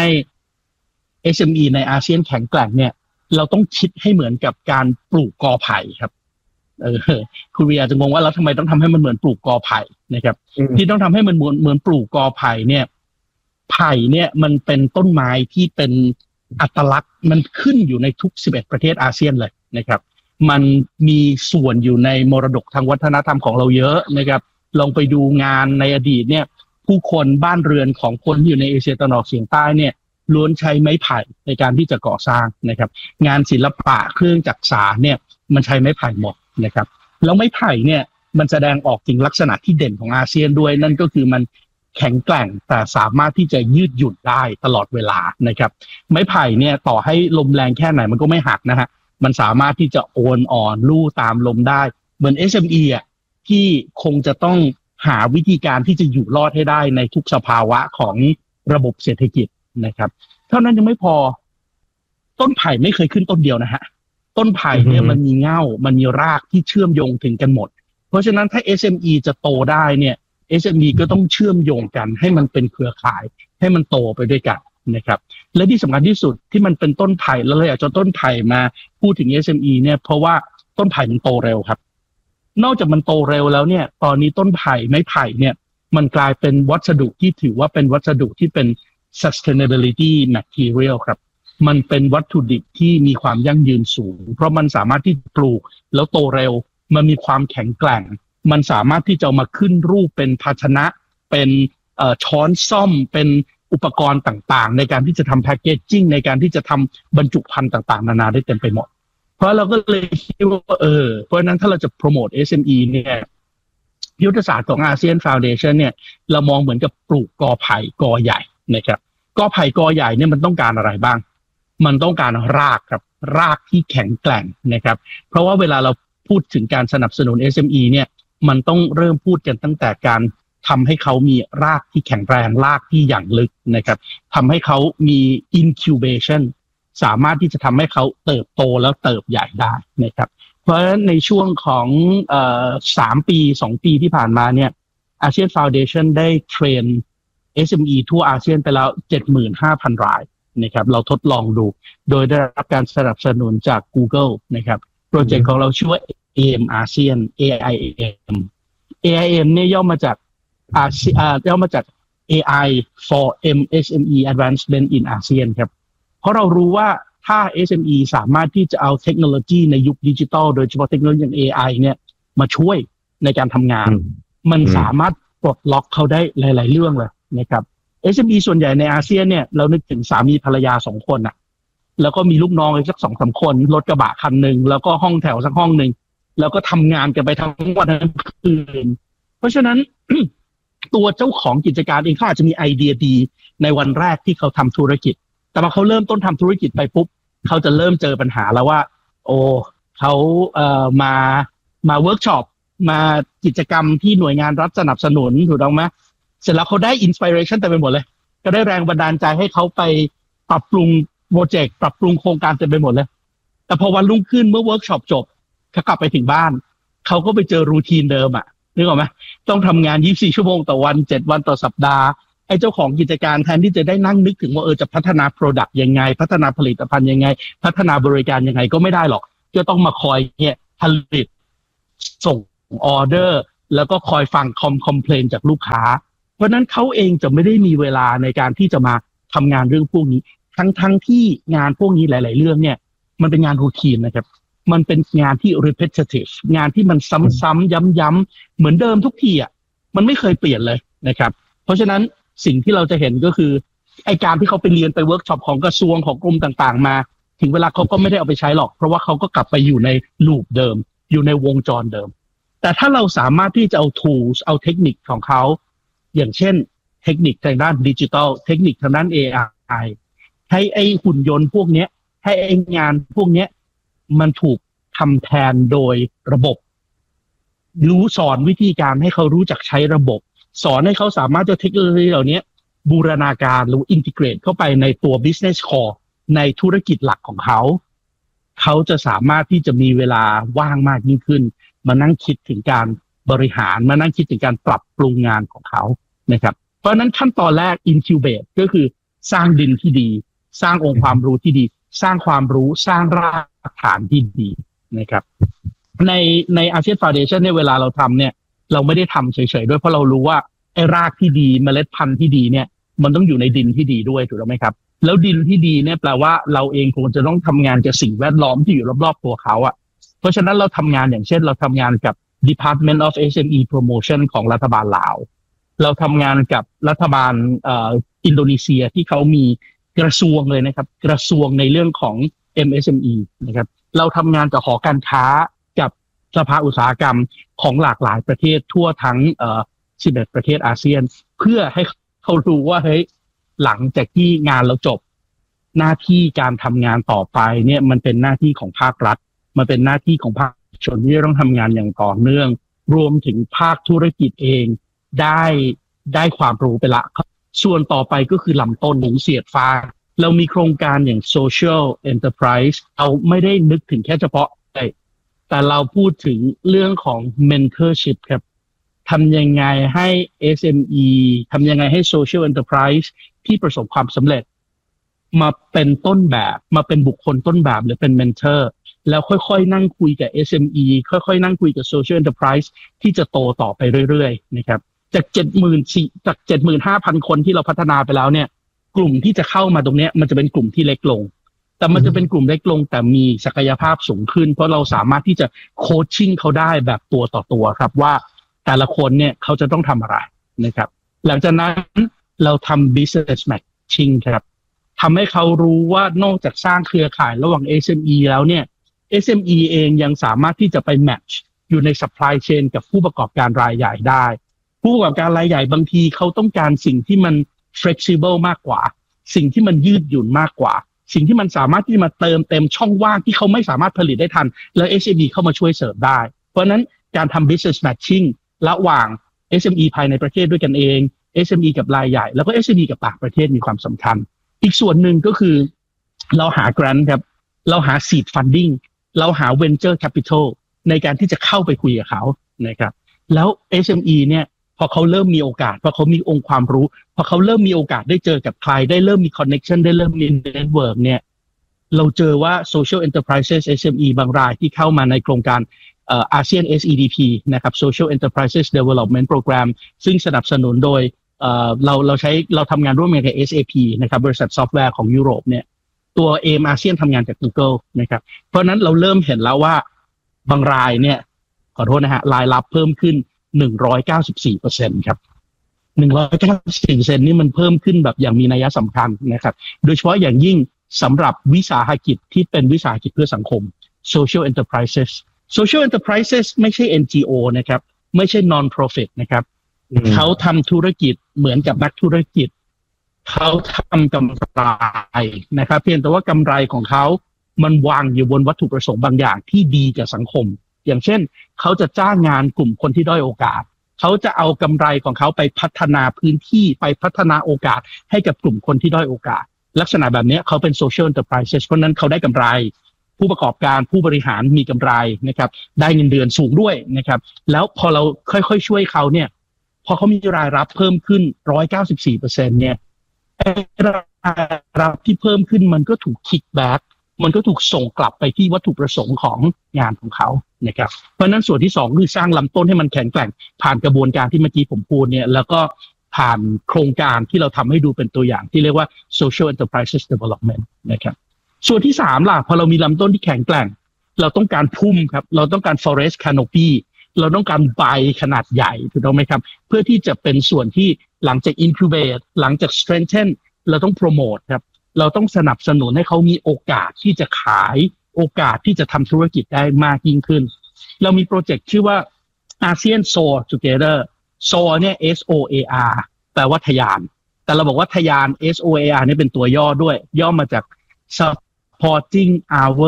SME ในอาเซียนแข็งแกร่งเนี่ยเราต้องคิดให้เหมือนกับการปลูกกอไผ่ครับคุณวีอาจจะงงว่าแล้วทำไมต้องทำให้มันเหมือนปลูกกอไผ่นะครับที่ต้องทำให้มันเหมือนปลูกกอไผ่เนี่ยไผ่เนี่ยมันเป็นต้นไม้ที่เป็นอัตลักษณ์มันขึ้นอยู่ในทุก11ประเทศอาเซียนเลยนะครับมันมีส่วนอยู่ในมรดกทางวัฒนธรรมของเราเยอะนะครับลองไปดูงานในอดีตเนี่ยผู้คนบ้านเรือนของคนที่อยู่ในเอเชียตะวันออกเฉียงใต้เนี่ยล้วนใช้ไม้ไผ่ในการที่จะก่อสร้างนะครับงานศิลปะเครื่องจักสานเนี่ยมันใช้ไม้ไผ่หมดนะครับแล้วไม้ไผ่เนี่ยมันแสดงออกถึงลักษณะที่เด่นของอาเซียนด้วยนั่นก็คือมันแข็งแกร่งแต่สามารถที่จะยืดหยุ่นได้ตลอดเวลานะครับไม้ไผ่เนี่ยต่อให้ลมแรงแค่ไหนมันก็ไม่หักนะฮะมันสามารถที่จะโอนอ่อนลู่ตามลมได้เหมือน SME อ่ะที่คงจะต้องหาวิธีการที่จะอยู่รอดให้ได้ในทุกสภาวะของระบบเศรษฐกิจนะครับเท่านั้นยังไม่พอต้นไผ่ไม่เคยขึ้นต้นเดียวนะฮะต้นไผ่เนี่ยมันมีเง่ามันมีรากที่เชื่อมโยงถึงกันหมดเพราะฉะนั้นถ้า SME จะโตได้เนี่ย SME ก็ต้องเชื่อมโยงกันให้มันเป็นเครือข่ายให้มันโตไปด้วยกันนะครับและที่สำคัญที่สุดที่มันเป็นต้นไผ่แล้วเราอยากจะต้นไผ่มาพูดถึง SME เนี่ยเพราะว่าต้นไผ่มันโตเร็วครับนอกจากมันโตเร็วแล้วเนี่ยตอนนี้ต้นไผ่ไม้ไผ่เนี่ยมันกลายเป็นวัสดุที่ถือว่าเป็นวัสดุที่เป็น sustainability material ครับมันเป็นวัตถุดิบที่มีความยั่งยืนสูงเพราะมันสามารถที่ปลูกแล้วโตเร็วมันมีความแข็งแกร่งมันสามารถที่จะมาขึ้นรูปเป็นภาชนะเป็นช้อนส้อมเป็นอุปกรณ์ต่างๆในการที่จะทำแพคเกจจิ้งในการที่จะทำบรรจุภัณฑ์ต่างๆนานาได้เต็มไปหมดราะเราก็เลยคิดว่าเพราะฉะนั้นถ้าเราจะโปรโมท SME เนี่ยยุทธศาสตร์ของอาเซียนฟาวเดชั่นเนี่ยเรามองเหมือนกับปลูกกอไผ่กอใหญ่นะครับกอไผ่กอใหญ่เนี่ยมันต้องการอะไรบ้างมันต้องการรากครับรากที่แข็งแกร่งนะครับเพราะว่าเวลาเราพูดถึงการสนับสนุน SME เนี่ยมันต้องเริ่มพูดกันตั้งแต่การทำให้เขามีรากที่แข็งแรงรากที่อย่างลึกนะครับทำให้เขามี incubation สามารถที่จะทำให้เขาเติบโตแล้วเติบใหญ่ได้นะครับเพราะฉะนั้นในช่วงของ3 ปี 2 ปีที่ผ่านมาเนี่ยอาเซียนฟาวเดชั่นได้เทรน SME ทั่วอาเซียนไปแล้ว 75,000 รายนะครับเราทดลองดูโดยได้รับการสนับสนุนจาก Google นะครับโปรเจกต์ของเราชื่อว่า AIM ASEAN AIM เนี่ยย่อมาจากAI for MSME Advancement in ASEAN ครับเพราะเรารู้ว่าถ้า SME สามารถที่จะเอาเทคโนโลยีในยุคดิจิทัลโดยเฉพาะเทคโนโลยีอย่าง AI เนี่ยมาช่วยในการทำงานมันสามารถปลดล็อกเขาได้หลายๆเรื่องเลยนะครับ SME ส่วนใหญ่ในอาเซียนเนี่ยเรานึกถึงสามีภรรยา2 คนอะแล้วก็มีลูกน้องอีกสัก 2-3 คนรถกระบะคันนึงแล้วก็ห้องแถวสักห้องนึงแล้วก็ทำงานกันไปทั้งวันทั้งคืนเพราะฉะนั้น ตัวเจ้าของกิจการเองเขาอาจจะมีไอเดียดีในวันแรกที่เขาทำธุรกิจแต่พอเขาเริ่มต้นทำธุรกิจไปปุ๊บเขาจะเริ่มเจอปัญหาแล้วว่าเขามาเวิร์กช็อปมากิจกรรมที่หน่วยงานรัฐสนับสนุนถูกต้องไหมเสร็จแล้วเขาได้อินสปิเรชันเต็มไปหมดเลยก็ได้แรงบันดาลใจให้เขาไปปรับปรุงโปรเจกต์ปรับปรุงโครงการเต็มไปหมดเลยแต่พอวันรุ่งขึ้นเมื่อเวิร์กช็อปจบเขากลับไปถึงบ้านเขาก็ไปเจอรูทีนเดิมอ่ะนึกออกไหมต้องทำงาน24 ชั่วโมงต่อวัน7 วันต่อสัปดาห์ไอ้เจ้าของกิจการแทนที่จะได้นั่งนึกถึงว่าจะพัฒนา product ยังไงพัฒนาผลิตภัณฑ์ยังไงพัฒนาบริการยังไงก็ไม่ได้หรอกจะต้องมาคอยเนี่ยผลิตส่งออเดอร์แล้วก็คอยฟังคอมเพลนจากลูกค้าเพราะนั้นเขาเองจะไม่ได้มีเวลาในการที่จะมาทำงานเรื่องพวกนี้ทั้งที่งานพวกนี้หลายๆเรื่องเนี่ยมันเป็นงานรูทีนนะครับมันเป็นงานที่ repetitive งานที่มันซ้ำๆย้ำๆเหมือนเดิมทุกทีอ่ะมันไม่เคยเปลี่ยนเลยนะครับเพราะฉะนั้นสิ่งที่เราจะเห็นก็คือไอการที่เขาไปเรียนไปเวิร์กช็อปของกระทรวงของกรมต่างๆมาถึงเวลาเขาก็ไม่ได้เอาไปใช้หรอกเพราะว่าเขาก็กลับไปอยู่ในลูปเดิมอยู่ในวงจรเดิมแต่ถ้าเราสามารถที่จะเอา tools เอาเทคนิคของเขาอย่างเช่นเทคนิคทางด้านดิจิทัลเทคนิคทางด้าน AI ให้ไอหุ่นยนต์พวกนี้ให้ไองานพวกนี้มันถูกทำแทนโดยระบบสอนวิธีการให้เขารู้จักใช้ระบบสอนให้เขาสามารถจะเทคโนโลยีเหล่านี้บูรณาการหรืออินทิเกรตเข้าไปในตัว business core ในธุรกิจหลักของเขาจะสามารถที่จะมีเวลาว่างมากยิ่งขึ้นมานั่งคิดถึงการบริหารมานั่งคิดถึงการปรับปรุงงานของเขานะครับเพราะฉะนั้นขั้นตอนแรก incubate ก็คือสร้างดินที่ดีสร้างองค์ความรู้ที่ดีสร้างความรู้สร้างรากฐานที่ดีนะครับในอาเซียนฟาวเดชั่นเนี่ยเวลาเราทำเนี่ยเราไม่ได้ทำเฉยๆด้วยเพราะเรารู้ว่าไอ้รากที่ดีเมล็ดพันธุ์ที่ดีเนี่ยมันต้องอยู่ในดินที่ดีด้วยถูกไหมครับแล้วดินที่ดีเนี่ยแปลว่าเราเองคงจะต้องทำงานกับสิ่งแวดล้อมที่อยู่รอบๆตัวเขาอ่ะเพราะฉะนั้นเราทำงานอย่างเช่นเราทำงานกับ Department of SME Promotion ของรัฐบาลลาวเราทำงานกับรัฐบาลอินโดนีเซียที่เขามีกระทรวงเลยนะครับกระทรวงในเรื่องของ MSME นะครับเราทำงานกับหอการค้ากับสภาอุตสาหกรรมของหลากหลายประเทศทั่วทั้ง11 ประเทศอาเซียนเพื่อให้เขารู้ว่าเฮ้ยหลังจากที่งานเราจบหน้าที่การทำงานต่อไปเนี่ยมันเป็นหน้าที่ของภาครัฐมันเป็นหน้าที่ของภาคเอกชนที่ต้องทำงานอย่างต่อเนื่องรวมถึงภาคธุรกิจเองได้ความรู้ไปละส่วนต่อไปก็คือลำต้นหนุนเสียดฟ้าเรามีโครงการอย่าง Social Enterprise เราไม่ได้นึกถึงแค่เฉพาะแต่เราพูดถึงเรื่องของ Mentorship ครับทำยังไงให้ SME ทำยังไงให้ Social Enterprise ที่ประสบความสำเร็จมาเป็นต้นแบบมาเป็นบุคคลต้นแบบหรือเป็น Mentor แล้วค่อยๆนั่งคุยกับ SME ค่อยๆนั่งคุยกับ Social Enterprise ที่จะโตต่อไปเรื่อยๆนะครับจาก 75,000 คนที่เราพัฒนาไปแล้วเนี่ยกลุ่มที่จะเข้ามาตรงนี้มันจะเป็นกลุ่มที่เล็กลงแต่มันจะเป็นกลุ่มเล็กลงแต่มีศักยภาพสูงขึ้นเพราะเราสามารถที่จะโคชชิ่งเขาได้แบบตัวต่อตัวครับว่าแต่ละคนเนี่ยเขาจะต้องทำอะไรนะครับหลังจากนั้นเราทำ business matching ครับทำให้เขารู้ว่านอกจากสร้างเครือข่ายระหว่าง SME แล้วเนี่ย SME เองยังสามารถที่จะไปแมทช์อยู่ใน supply chain กับผู้ประกอบการรายใหญ่ได้ผู้ประกอบการรายใหญ่บางทีเขาต้องการสิ่งที่มัน flexible มากกว่าสิ่งที่มันยืดหยุ่นมากกว่าสิ่งที่มันสามารถที่จะมาเติมเต็มช่องว่างที่เขาไม่สามารถผลิตได้ทันแล้ว SME เข้ามาช่วยเสริมได้เพราะนั้นการทำ business matching ระหว่าง SME ภายในประเทศด้วยกันเอง SME กับรายใหญ่แล้วก็ SME กับต่างประเทศมีความสำคัญอีกส่วนหนึ่งก็คือเราหา grant ครับเราหา seed funding เราหา venture capital ในการที่จะเข้าไปคุยกับเขานะครับแล้ว SME เนี่ยพอเขาเริ่มมีโอกาสพอเขามีองค์ความรู้พอเขาเริ่มมีโอกาสได้เจอกับใครได้เริ่มมี connection ได้เริ่มมี network เนี่ยเราเจอว่า social enterprises SME บางรายที่เข้ามาในโครงการASEAN SEDP นะครับ Social Enterprises Development Program ซึ่งสนับสนุนโดยเราทำงานร่วมกันกับ SAP นะครับบริษัทซอฟต์แวร์ของยุโรปเนี่ยตัว AIM ASEAN ทำงานกับ Google นะครับเพราะนั้นเราเริ่มเห็นแล้วว่าบางรายเนี่ยขอโทษนะฮะรายรับเพิ่มขึ้น 194% ครับ 194% นี่มันเพิ่มขึ้นแบบอย่างมีนัยสำคัญนะครับโดยเฉพาะอย่างยิ่งสำหรับวิสาหกิจที่เป็นวิสาหกิจเพื่อสังคม Social Enterprises ไม่ใช่ NGO นะครับไม่ใช่ Non-profit นะครับเขาทำธุรกิจเหมือนกับนักธุรกิจเขาทำกำไรนะครับเพียงแต่ว่ากำไรของเขามันวางอยู่บนวัตถุประสงค์บางอย่างที่ดีกับสังคมอย่างเช่นเขาจะจ้างงานกลุ่มคนที่ด้อยโอกาสเขาจะเอากำไรของเขาไปพัฒนาพื้นที่ไปพัฒนาโอกาสให้กับกลุ่มคนที่ด้อยโอกาสลักษณะแบบนี้เขาเป็น Social Enterprises เพราะนั้นเขาได้กำไรผู้ประกอบการผู้บริหารมีกำไรนะครับได้เงินเดือนสูงด้วยนะครับแล้วพอเราค่อยๆช่วยเขาเนี่ยพอเขามีรายรับเพิ่มขึ้น 194% เนี่ยรายรับที่เพิ่มขึ้นมันก็ถูกคิกแบ็กมันก็ถูกส่งกลับไปที่วัตถุประสงค์ของงานของเขานะครับเพราะนั้นส่วนที่2คือสร้างลำต้นให้มันแข็งแกร่งผ่านกระบวนการที่เมื่อกี้ผมพูดเนี่ยแล้วก็ผ่านโครงการที่เราทำให้ดูเป็นตัวอย่างที่เรียกว่า Social Enterprises Development นะครับส่วนที่3ล่ะพอเรามีลำต้นที่แข็งแกร่งเราต้องการพุ่มครับเราต้องการ forest canopy เราต้องการใบขนาดใหญ่ถูกต้องไหมครับเพื่อที่จะเป็นส่วนที่หลังจาก incubate หลังจาก strengthen เราต้อง promote ครับเราต้องสนับสนุนให้เขามีโอกาสที่จะขายโอกาสที่จะทำธุรกิจได้มากยิ่งขึ้นเรามีโปรเจกต์ชื่อว่า ASEAN Soar Together Soar เนี่ย SOAR แปลว่าทะยานแต่เราบอกว่าทะยาน SOAR นี่เป็นตัวย่อด้วยย่อมาจาก Supporting Our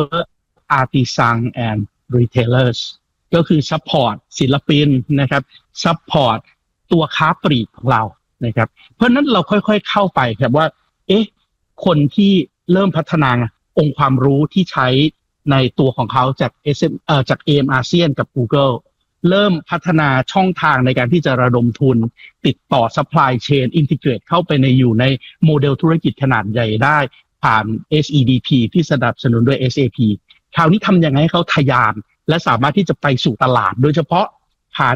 Artisan and Retailers ก็คือ support ศิลปินนะครับ support ตัวค้าปลีกของเรานะครับเพราะนั้นเราค่อยๆเข้าไปครับว่าคนที่เริ่มพัฒนาองค์ความรู้ที่ใช้ในตัวของเขาจาก AIM ASEAN กับ Google เริ่มพัฒนาช่องทางในการที่จะระดมทุนติดต่อ supply chain integrate เข้าไปอยู่ในโมเดลธุรกิจขนาดใหญ่ได้ผ่าน SEDP ที่สนับสนุนด้วย SAP คราวนี้ทำยังไงให้เขาทะยานและสามารถที่จะไปสู่ตลาดโดยเฉพาะผ่าน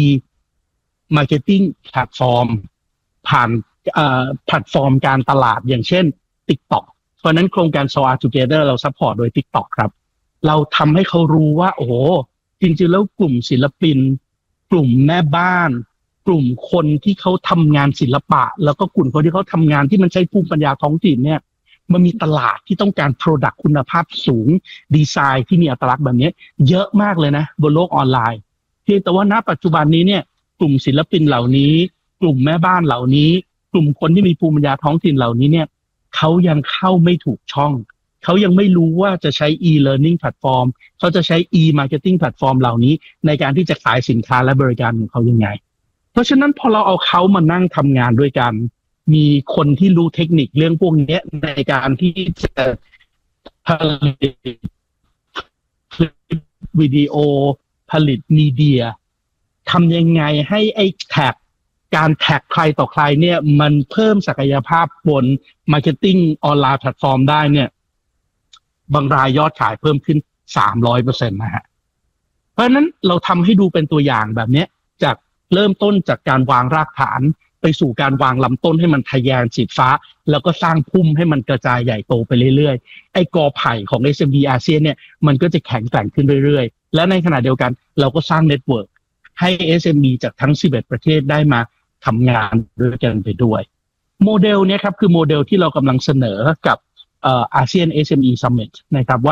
e-marketing platform ผ่านแพลตฟอร์มการตลาดอย่างเช่น TikTok เพราะนั้นโครงการ Soar Together เราซัพพอร์ตโดย TikTok ครับเราทำให้เขารู้ว่าโอ้โหจริงๆแล้วกลุ่มศิลปินกลุ่มแม่บ้านกลุ่มคนที่เขาทำงานศิลปะแล้วก็กลุ่มคนที่เขาทำงานที่มันใช้ภูมิปัญญาท้องถิ่นเนี่ยมันมีตลาดที่ต้องการ Product คุณภาพสูงดีไซน์ที่มีอัตลักษณ์แบบนี้เยอะมากเลยนะบนโลกออนไลน์เพียงแต่ว่าณปัจจุบันนี้เนี่ยกลุ่มศิลปินเหล่านี้กลุ่มแม่บ้านเหล่านี้กลุ่มคนที่มีภูมิปัญญาท้องถิ่นเหล่านี้เนี่ยเขายังเข้าไม่ถูกช่องเขายังไม่รู้ว่าจะใช้ e-learning platform เขาจะใช้ e-marketing platform เหล่านี้ในการที่จะขายสินค้าและบริการของเขายังไงเพราะฉะนั้นพอเราเอาเขามานั่งทำงานด้วยกันมีคนที่รู้เทคนิคเรื่องพวกนี้ในการที่จะผลิตวิดีโอผลิตมีเดียทำยังไงให้ไอ้การแท็กใครต่อใครเนี่ยมันเพิ่มศักยภาพบน marketing ออนไลน์แพลตฟอร์มได้เนี่ยบางรายยอดขายเพิ่มขึ้น 300% นะฮะเพราะฉะนั้นเราทำให้ดูเป็นตัวอย่างแบบนี้จากเริ่มต้นจากการวางรากฐานไปสู่การวางลำต้นให้มันทะแยานสีฟ้าแล้วก็สร้างพุ่มให้มันกระจายใหญ่โตไปเรื่อยๆไอ้กอไผ่ของ SME อาเซียนเนี่ยมันก็จะแข็งแกร่งขึ้นเรื่อยๆและในขณะเดียวกันเราก็สร้างเน็ตเวิร์กให้ SME จากทั้ง11ประเทศได้มาทำงานด้วยกันไปด้วยโมเดลนี้ครับคือโมเดลที่เรากำลังเสนอกับASEAN SME Summit นะครับว่า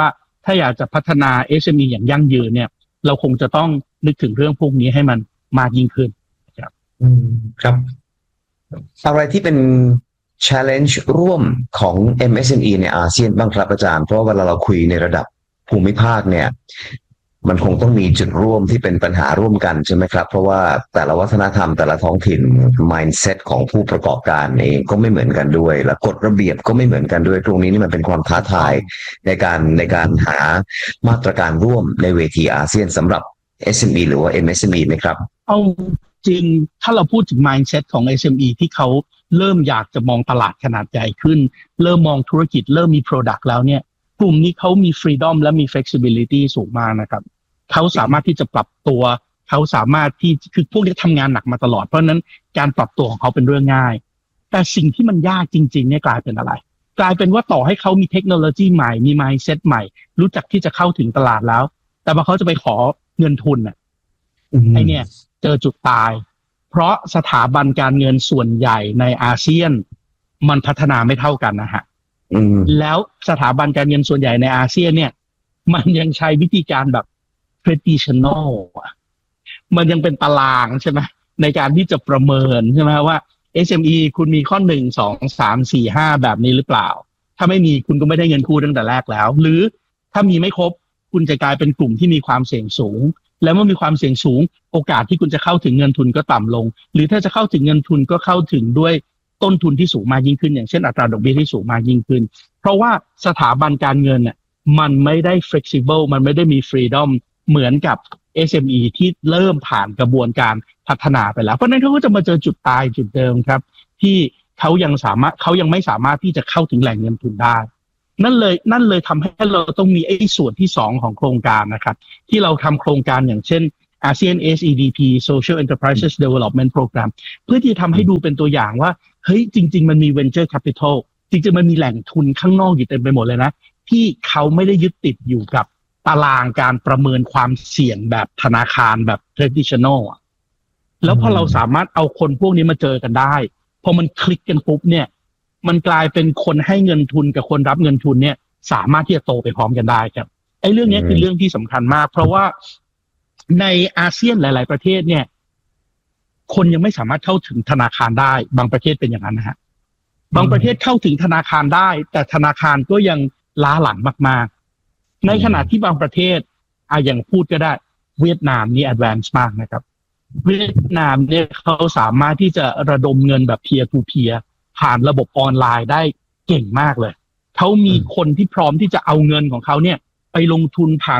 ถ้าอยากจะพัฒนา SME อย่างยั่งยืนเนี่ยเราคงจะต้องนึกถึงเรื่องพวกนี้ให้มันมากยิ่งขึ้นครับครับอะไรที่เป็น challenge ร่วมของ MSME ในอาเซียนบ้างครับอาจารย์เพราะเวลาเราคุยในระดับภูมิภาคเนี่ยมันคงต้องมีจุดร่วมที่เป็นปัญหาร่วมกันใช่ไหมครับเพราะว่าแต่ละวัฒนธรรมแต่ละท้องถิ่น mindset ของผู้ประกอบการเองก็ไม่เหมือนกันด้วยและกฎระเบียบก็ไม่เหมือนกันด้วยตรงนี้นี่มันเป็นความท้าทายในการหามาตรการร่วมในเวทีอาเซียนสำหรับ SME หรือว่า MSME ไหมครับเอาจริงถ้าเราพูดถึง mindset ของ SME ที่เขาเริ่มอยากจะมองตลาดขนาดใหญ่ขึ้นเริ่มมองธุรกิจเริ่มมี product แล้วเนี่ยกลุ่มนี้เขามี freedom และมี flexibility สูงมากนะครับเขาสามารถที่จะปรับตัวเขาสามารถที่คือพวกนี้ทำงานหนักมาตลอดเพราะนั้นการปรับตัวของเขาเป็นเรื่องง่ายแต่สิ่งที่มันยากจริงๆเนี่ยกลายเป็นอะไรกลายเป็นว่าต่อให้เขามีเทคโนโลยีใหม่มี mindset ใหม่รู้จักที่จะเข้าถึงตลาดแล้วแต่พอเขาจะไปขอเงินทุนน่ะไอเนี่ยเจอจุดตายเพราะสถาบันการเงินส่วนใหญ่ในอาเซียนมันพัฒนาไม่เท่ากันนะฮะแล้วสถาบันการเงินส่วนใหญ่ในอาเซียนเนี่ยมันยังใช้วิธีการแบบ traditional มันยังเป็นตารางใช่ไหมในการที่จะประเมินใช่ไหมว่า SME คุณมีข้อ1 2 3 4 5แบบนี้หรือเปล่าถ้าไม่มีคุณก็ไม่ได้เงินกู้ตั้งแต่แรกแล้วหรือถ้ามีไม่ครบคุณจะกลายเป็นกลุ่มที่มีความเสี่ยงสูงแล้วเมื่อมีความเสี่ยงสูงโอกาสที่คุณจะเข้าถึงเงินทุนก็ต่ำลงหรือถ้าจะเข้าถึงเงินทุนก็เข้าถึงด้วยต้นทุนที่สูงมากยิ่งขึ้นอย่างเช่นอัตราดอกเบี้ยที่สูงมากยิ่งขึ้นเพราะว่าสถาบันการเงินเนี่ยมันไม่ได้ flexible มันไม่ได้มี freedom เหมือนกับ SME ที่เริ่มผ่านกระบวนการพัฒนาไปแล้วเพราะนั้นเขาก็จะมาเจอจุดตายจุดเดิมครับที่เขายังไม่สามารถที่จะเข้าถึงแหล่งเงินทุนได้นั่นเลยทำให้เราต้องมีไอ้ส่วนที่2ของโครงการนะครับที่เราทำโครงการอย่างเช่น ASEAN SEDP Social Enterprises Development Program เพื่อที่จะทำให้ดูเป็นตัวอย่างว่าเฮ้ยจริงๆมันมี Venture Capital จริงๆมันมีแหล่งทุนข้างนอกอยู่เต็มไปหมดเลยนะที่เขาไม่ได้ยึดติดอยู่กับตารางการประเมินความเสี่ยงแบบธนาคารแบบ traditional แล้วพอเราสามารถเอาคนพวกนี้มาเจอกันได้พอมันคลิกกันปุ๊บเนี่ยมันกลายเป็นคนให้เงินทุนกับคนรับเงินทุนเนี่ยสามารถที่จะโตไปพร้อมกันได้ครับไอ้เรื่องนี้คือเรื่องที่สำคัญมากเพราะว่าในอาเซียนหลายๆประเทศเนี่ยคนยังไม่สามารถเข้าถึงธนาคารได้บางประเทศเป็นอย่างนั้นนะฮะบางประเทศเข้าถึงธนาคารได้แต่ธนาคารก็ยังล้าหลังมากๆในขณะที่บางประเทศอย่างพูดก็ได้เวียดนามนี่แอดวานซ์มากนะครับเวียดนามเนี่ยเขาสามารถที่จะระดมเงินแบบ peer to peer ผ่านระบบออนไลน์ได้เก่งมากเลยเขามีคนที่พร้อมที่จะเอาเงินของเขาเนี่ยไปลงทุนผ่าน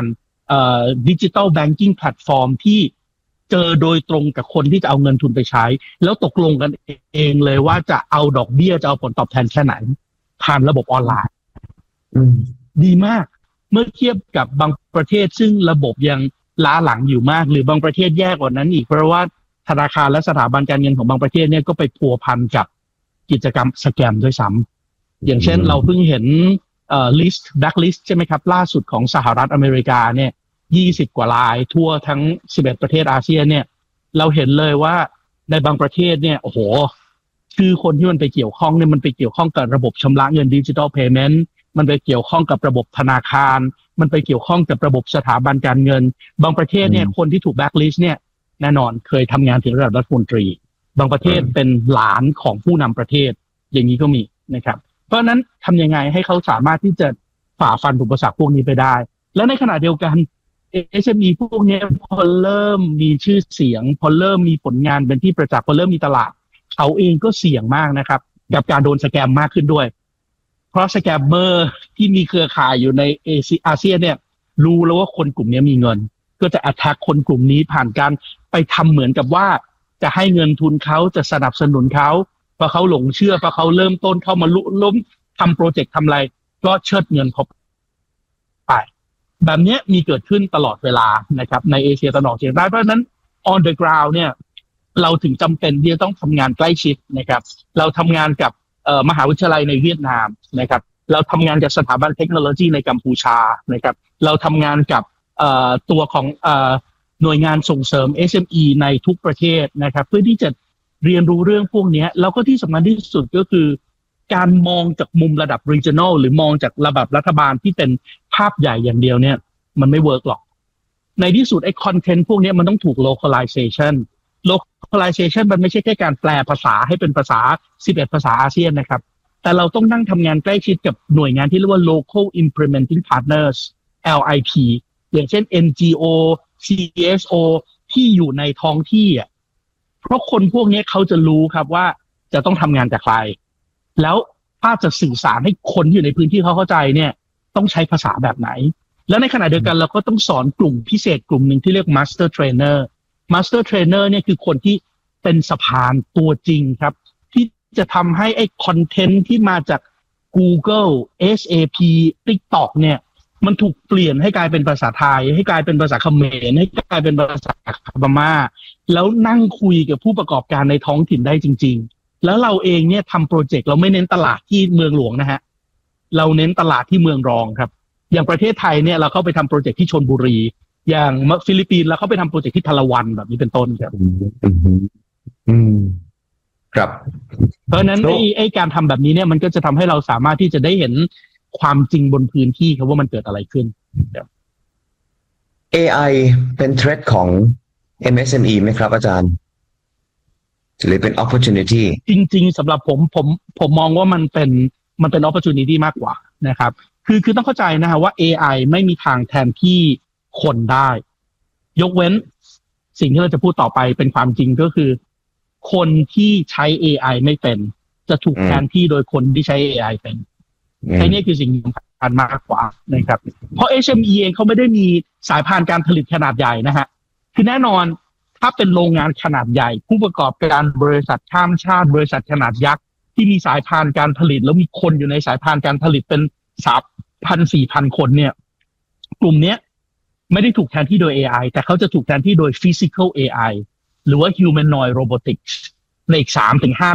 digital banking platform ที่เจอโดยตรงกับคนที่จะเอาเงินทุนไปใช้แล้วตกลงกันเองเลยว่าจะเอาดอกเบี้ยจะเอาผลตอบแทนแค่ไหนผ่านระบบออนไลน์ดีมากเมื่อเทียบกับบางประเทศซึ่งระบบยังล้าหลังอยู่มากหรือบางประเทศแย่กว่านั้นอีกเพราะว่าธนาคารและสถาบันการเงินของบางประเทศเนี่ยก็ไปพัวพันกับกิจกรรมสแกมด้วยซ้ำอย่างเช่นเราเพิ่งเห็นlist blacklist ใช่ไหมครับล่าสุดของสหรัฐอเมริกาเนี่ย20กว่ารายทั่วทั้ง11ประเทศอาเซียนเนี่ยเราเห็นเลยว่าในบางประเทศเนี่ยโอ้โหคือคนที่มันไปเกี่ยวข้องเนี่ยมันไปเกี่ยวข้องกับระบบชำระเงินดิจิทัลเพย์เมนต์มันไปเกี่ยวข้องกับระบบธนาคารมันไปเกี่ยวข้องกับระบบสถาบันการเงินบางประเทศเนี่ยคนที่ถูก blacklist เนี่ยแน่นอนเคยทำงานถึงระดับรัฐมนตรีบางประเทศเป็นหลานของผู้นำประเทศอย่างนี้ก็มีนะครับเพราะนั้นทำยังไงให้เขาสามารถที่จะฝ่าฟันอุปสรรคพวกนี้ไปได้และในขณะเดียวกัน SME พวกนี้พอเริ่มมีชื่อเสียงพอเริ่มมีผลงานเป็นที่ประจักษ์พอเริ่มมีตลาดเขาเองก็เสี่ยงมากนะครับกับการโดนสแกมมากขึ้นด้วยเพราะสแกมเมอร์ที่มีเครือข่ายอยู่ในอาเซียนเนี่ยรู้แล้วว่าคนกลุ่มนี้มีเงินก็จะ attack คนกลุ่มนี้ผ่านการไปทำเหมือนกับว่าจะให้เงินทุนเขาจะสนับสนุนเขาพอเขาหลงเชื่อพอเขาเริ่มต้นเข้ามาล้มทำโปรเจกต์ทำอะไรก็เชิดเงินเขาไปแบบนี้มีเกิดขึ้นตลอดเวลานะครับในเอเชียตะวันออกเฉียงใต้เพราะฉะนั้น on the ground เนี่ยเราถึงจำเป็นที่จะต้องทำงานใกล้ชิดนะครับเราทำงานกับมหาวิทยาลัยในเวียดนามนะครับเราทำงานกับสถาบันเทคโนโลยีในกัมพูชานะครับเราทำงานกับตัวของหน่วยงานส่งเสริม SME ในทุกประเทศนะครับเพื่อที่จะเรียนรู้เรื่องพวกนี้แล้วก็ที่สำคัญที่สุดก็คือการมองจากมุมระดับ regional หรือมองจากระดับรัฐบาลที่เป็นภาพใหญ่อย่างเดียวเนี่ยมันไม่เวิร์กหรอกในที่สุดไอ้คอนเทนต์พวกนี้มันต้องถูก localization มันไม่ใช่แค่การแปลภาษาให้เป็นภาษา11ภาษาอาเซียนนะครับแต่เราต้องนั่งทำงานใกล้ชิดกับหน่วยงานที่เรียกว่า local implementing partners LIP อย่างเช่น NGO CSO ที่อยู่ในท้องที่อ่ะเพราะคนพวกนี้เขาจะรู้ครับว่าจะต้องทำงานกับใครแล้วถ้าจะสื่อสารให้คนที่อยู่ในพื้นที่เขาเข้าใจเนี่ยต้องใช้ภาษาแบบไหนแล้วในขณะเดียวกันเราก็ต้องสอนกลุ่มพิเศษกลุ่มหนึ่งที่เรียก Master Trainer เนี่ยคือคนที่เป็นสะพานตัวจริงครับที่จะทำให้ไอ้คอนเทนต์ที่มาจาก Google SAP TikTok เนี่ยมันถูกเปลี่ยนให้กลายเป็นภาษาไทยให้กลายเป็นภาษาเขมรให้กลายเป็นภาษาพม่าแล้วนั่งคุยกับผู้ประกอบการในท้องถิ่นได้จริงๆแล้วเราเองเนี่ยทำโปรเจกต์เราไม่เน้นตลาดที่เมืองหลวงนะฮะเราเน้นตลาดที่เมืองรองครับอย่างประเทศไทยเนี่ยเราเข้าไปทำโปรเจกต์ที่ชลบุรีอย่างฟิลิปปินส์เราเข้าไปทำโปรเจกต์ที่พาราวันแบบนี้เป็นต้นครับครับเพราะนั้นไอ้การทำแบบนี้เนี่ยมันก็จะทำให้เราสามารถที่จะได้เห็นความจริงบนพื้นที่ครับว่ามันเกิดอะไรขึ้น AI เป็นเทรดของ MSME ไหมครับอาจารย์หรือเป็น opportunity จริงๆสำหรับผมมองว่ามันเป็น opportunity มากกว่านะครับคือต้องเข้าใจนะฮะว่า AI ไม่มีทางแทนที่คนได้ยกเว้นสิ่งที่เราจะพูดต่อไปเป็นความจริงก็คือคนที่ใช้ AI ไม่เป็นจะถูกแทนที่โดยคนที่ใช้ AI เป็นไอ้นี่คือสิ่งสำคัญมากกว่านะครับเพราะ SME เองเขาไม่ได้มีสายพานการผลิตขนาดใหญ่นะฮะคือแน่นอนถ้าเป็นโรงงานขนาดใหญ่ผู้ประกอบการบริษัทข้ามชาติบริษัทขนาดยักษ์ที่มีสายพานการผลิตแล้วมีคนอยู่ในสายพานการผลิตเป็น3,000-4,000 คนเนี่ยกลุ่มเนี้ยไม่ได้ถูกแทนที่โดย AI แต่เขาจะถูกแทนที่โดย physical AI หรือว่า humanoid robotics ในอีก 3-5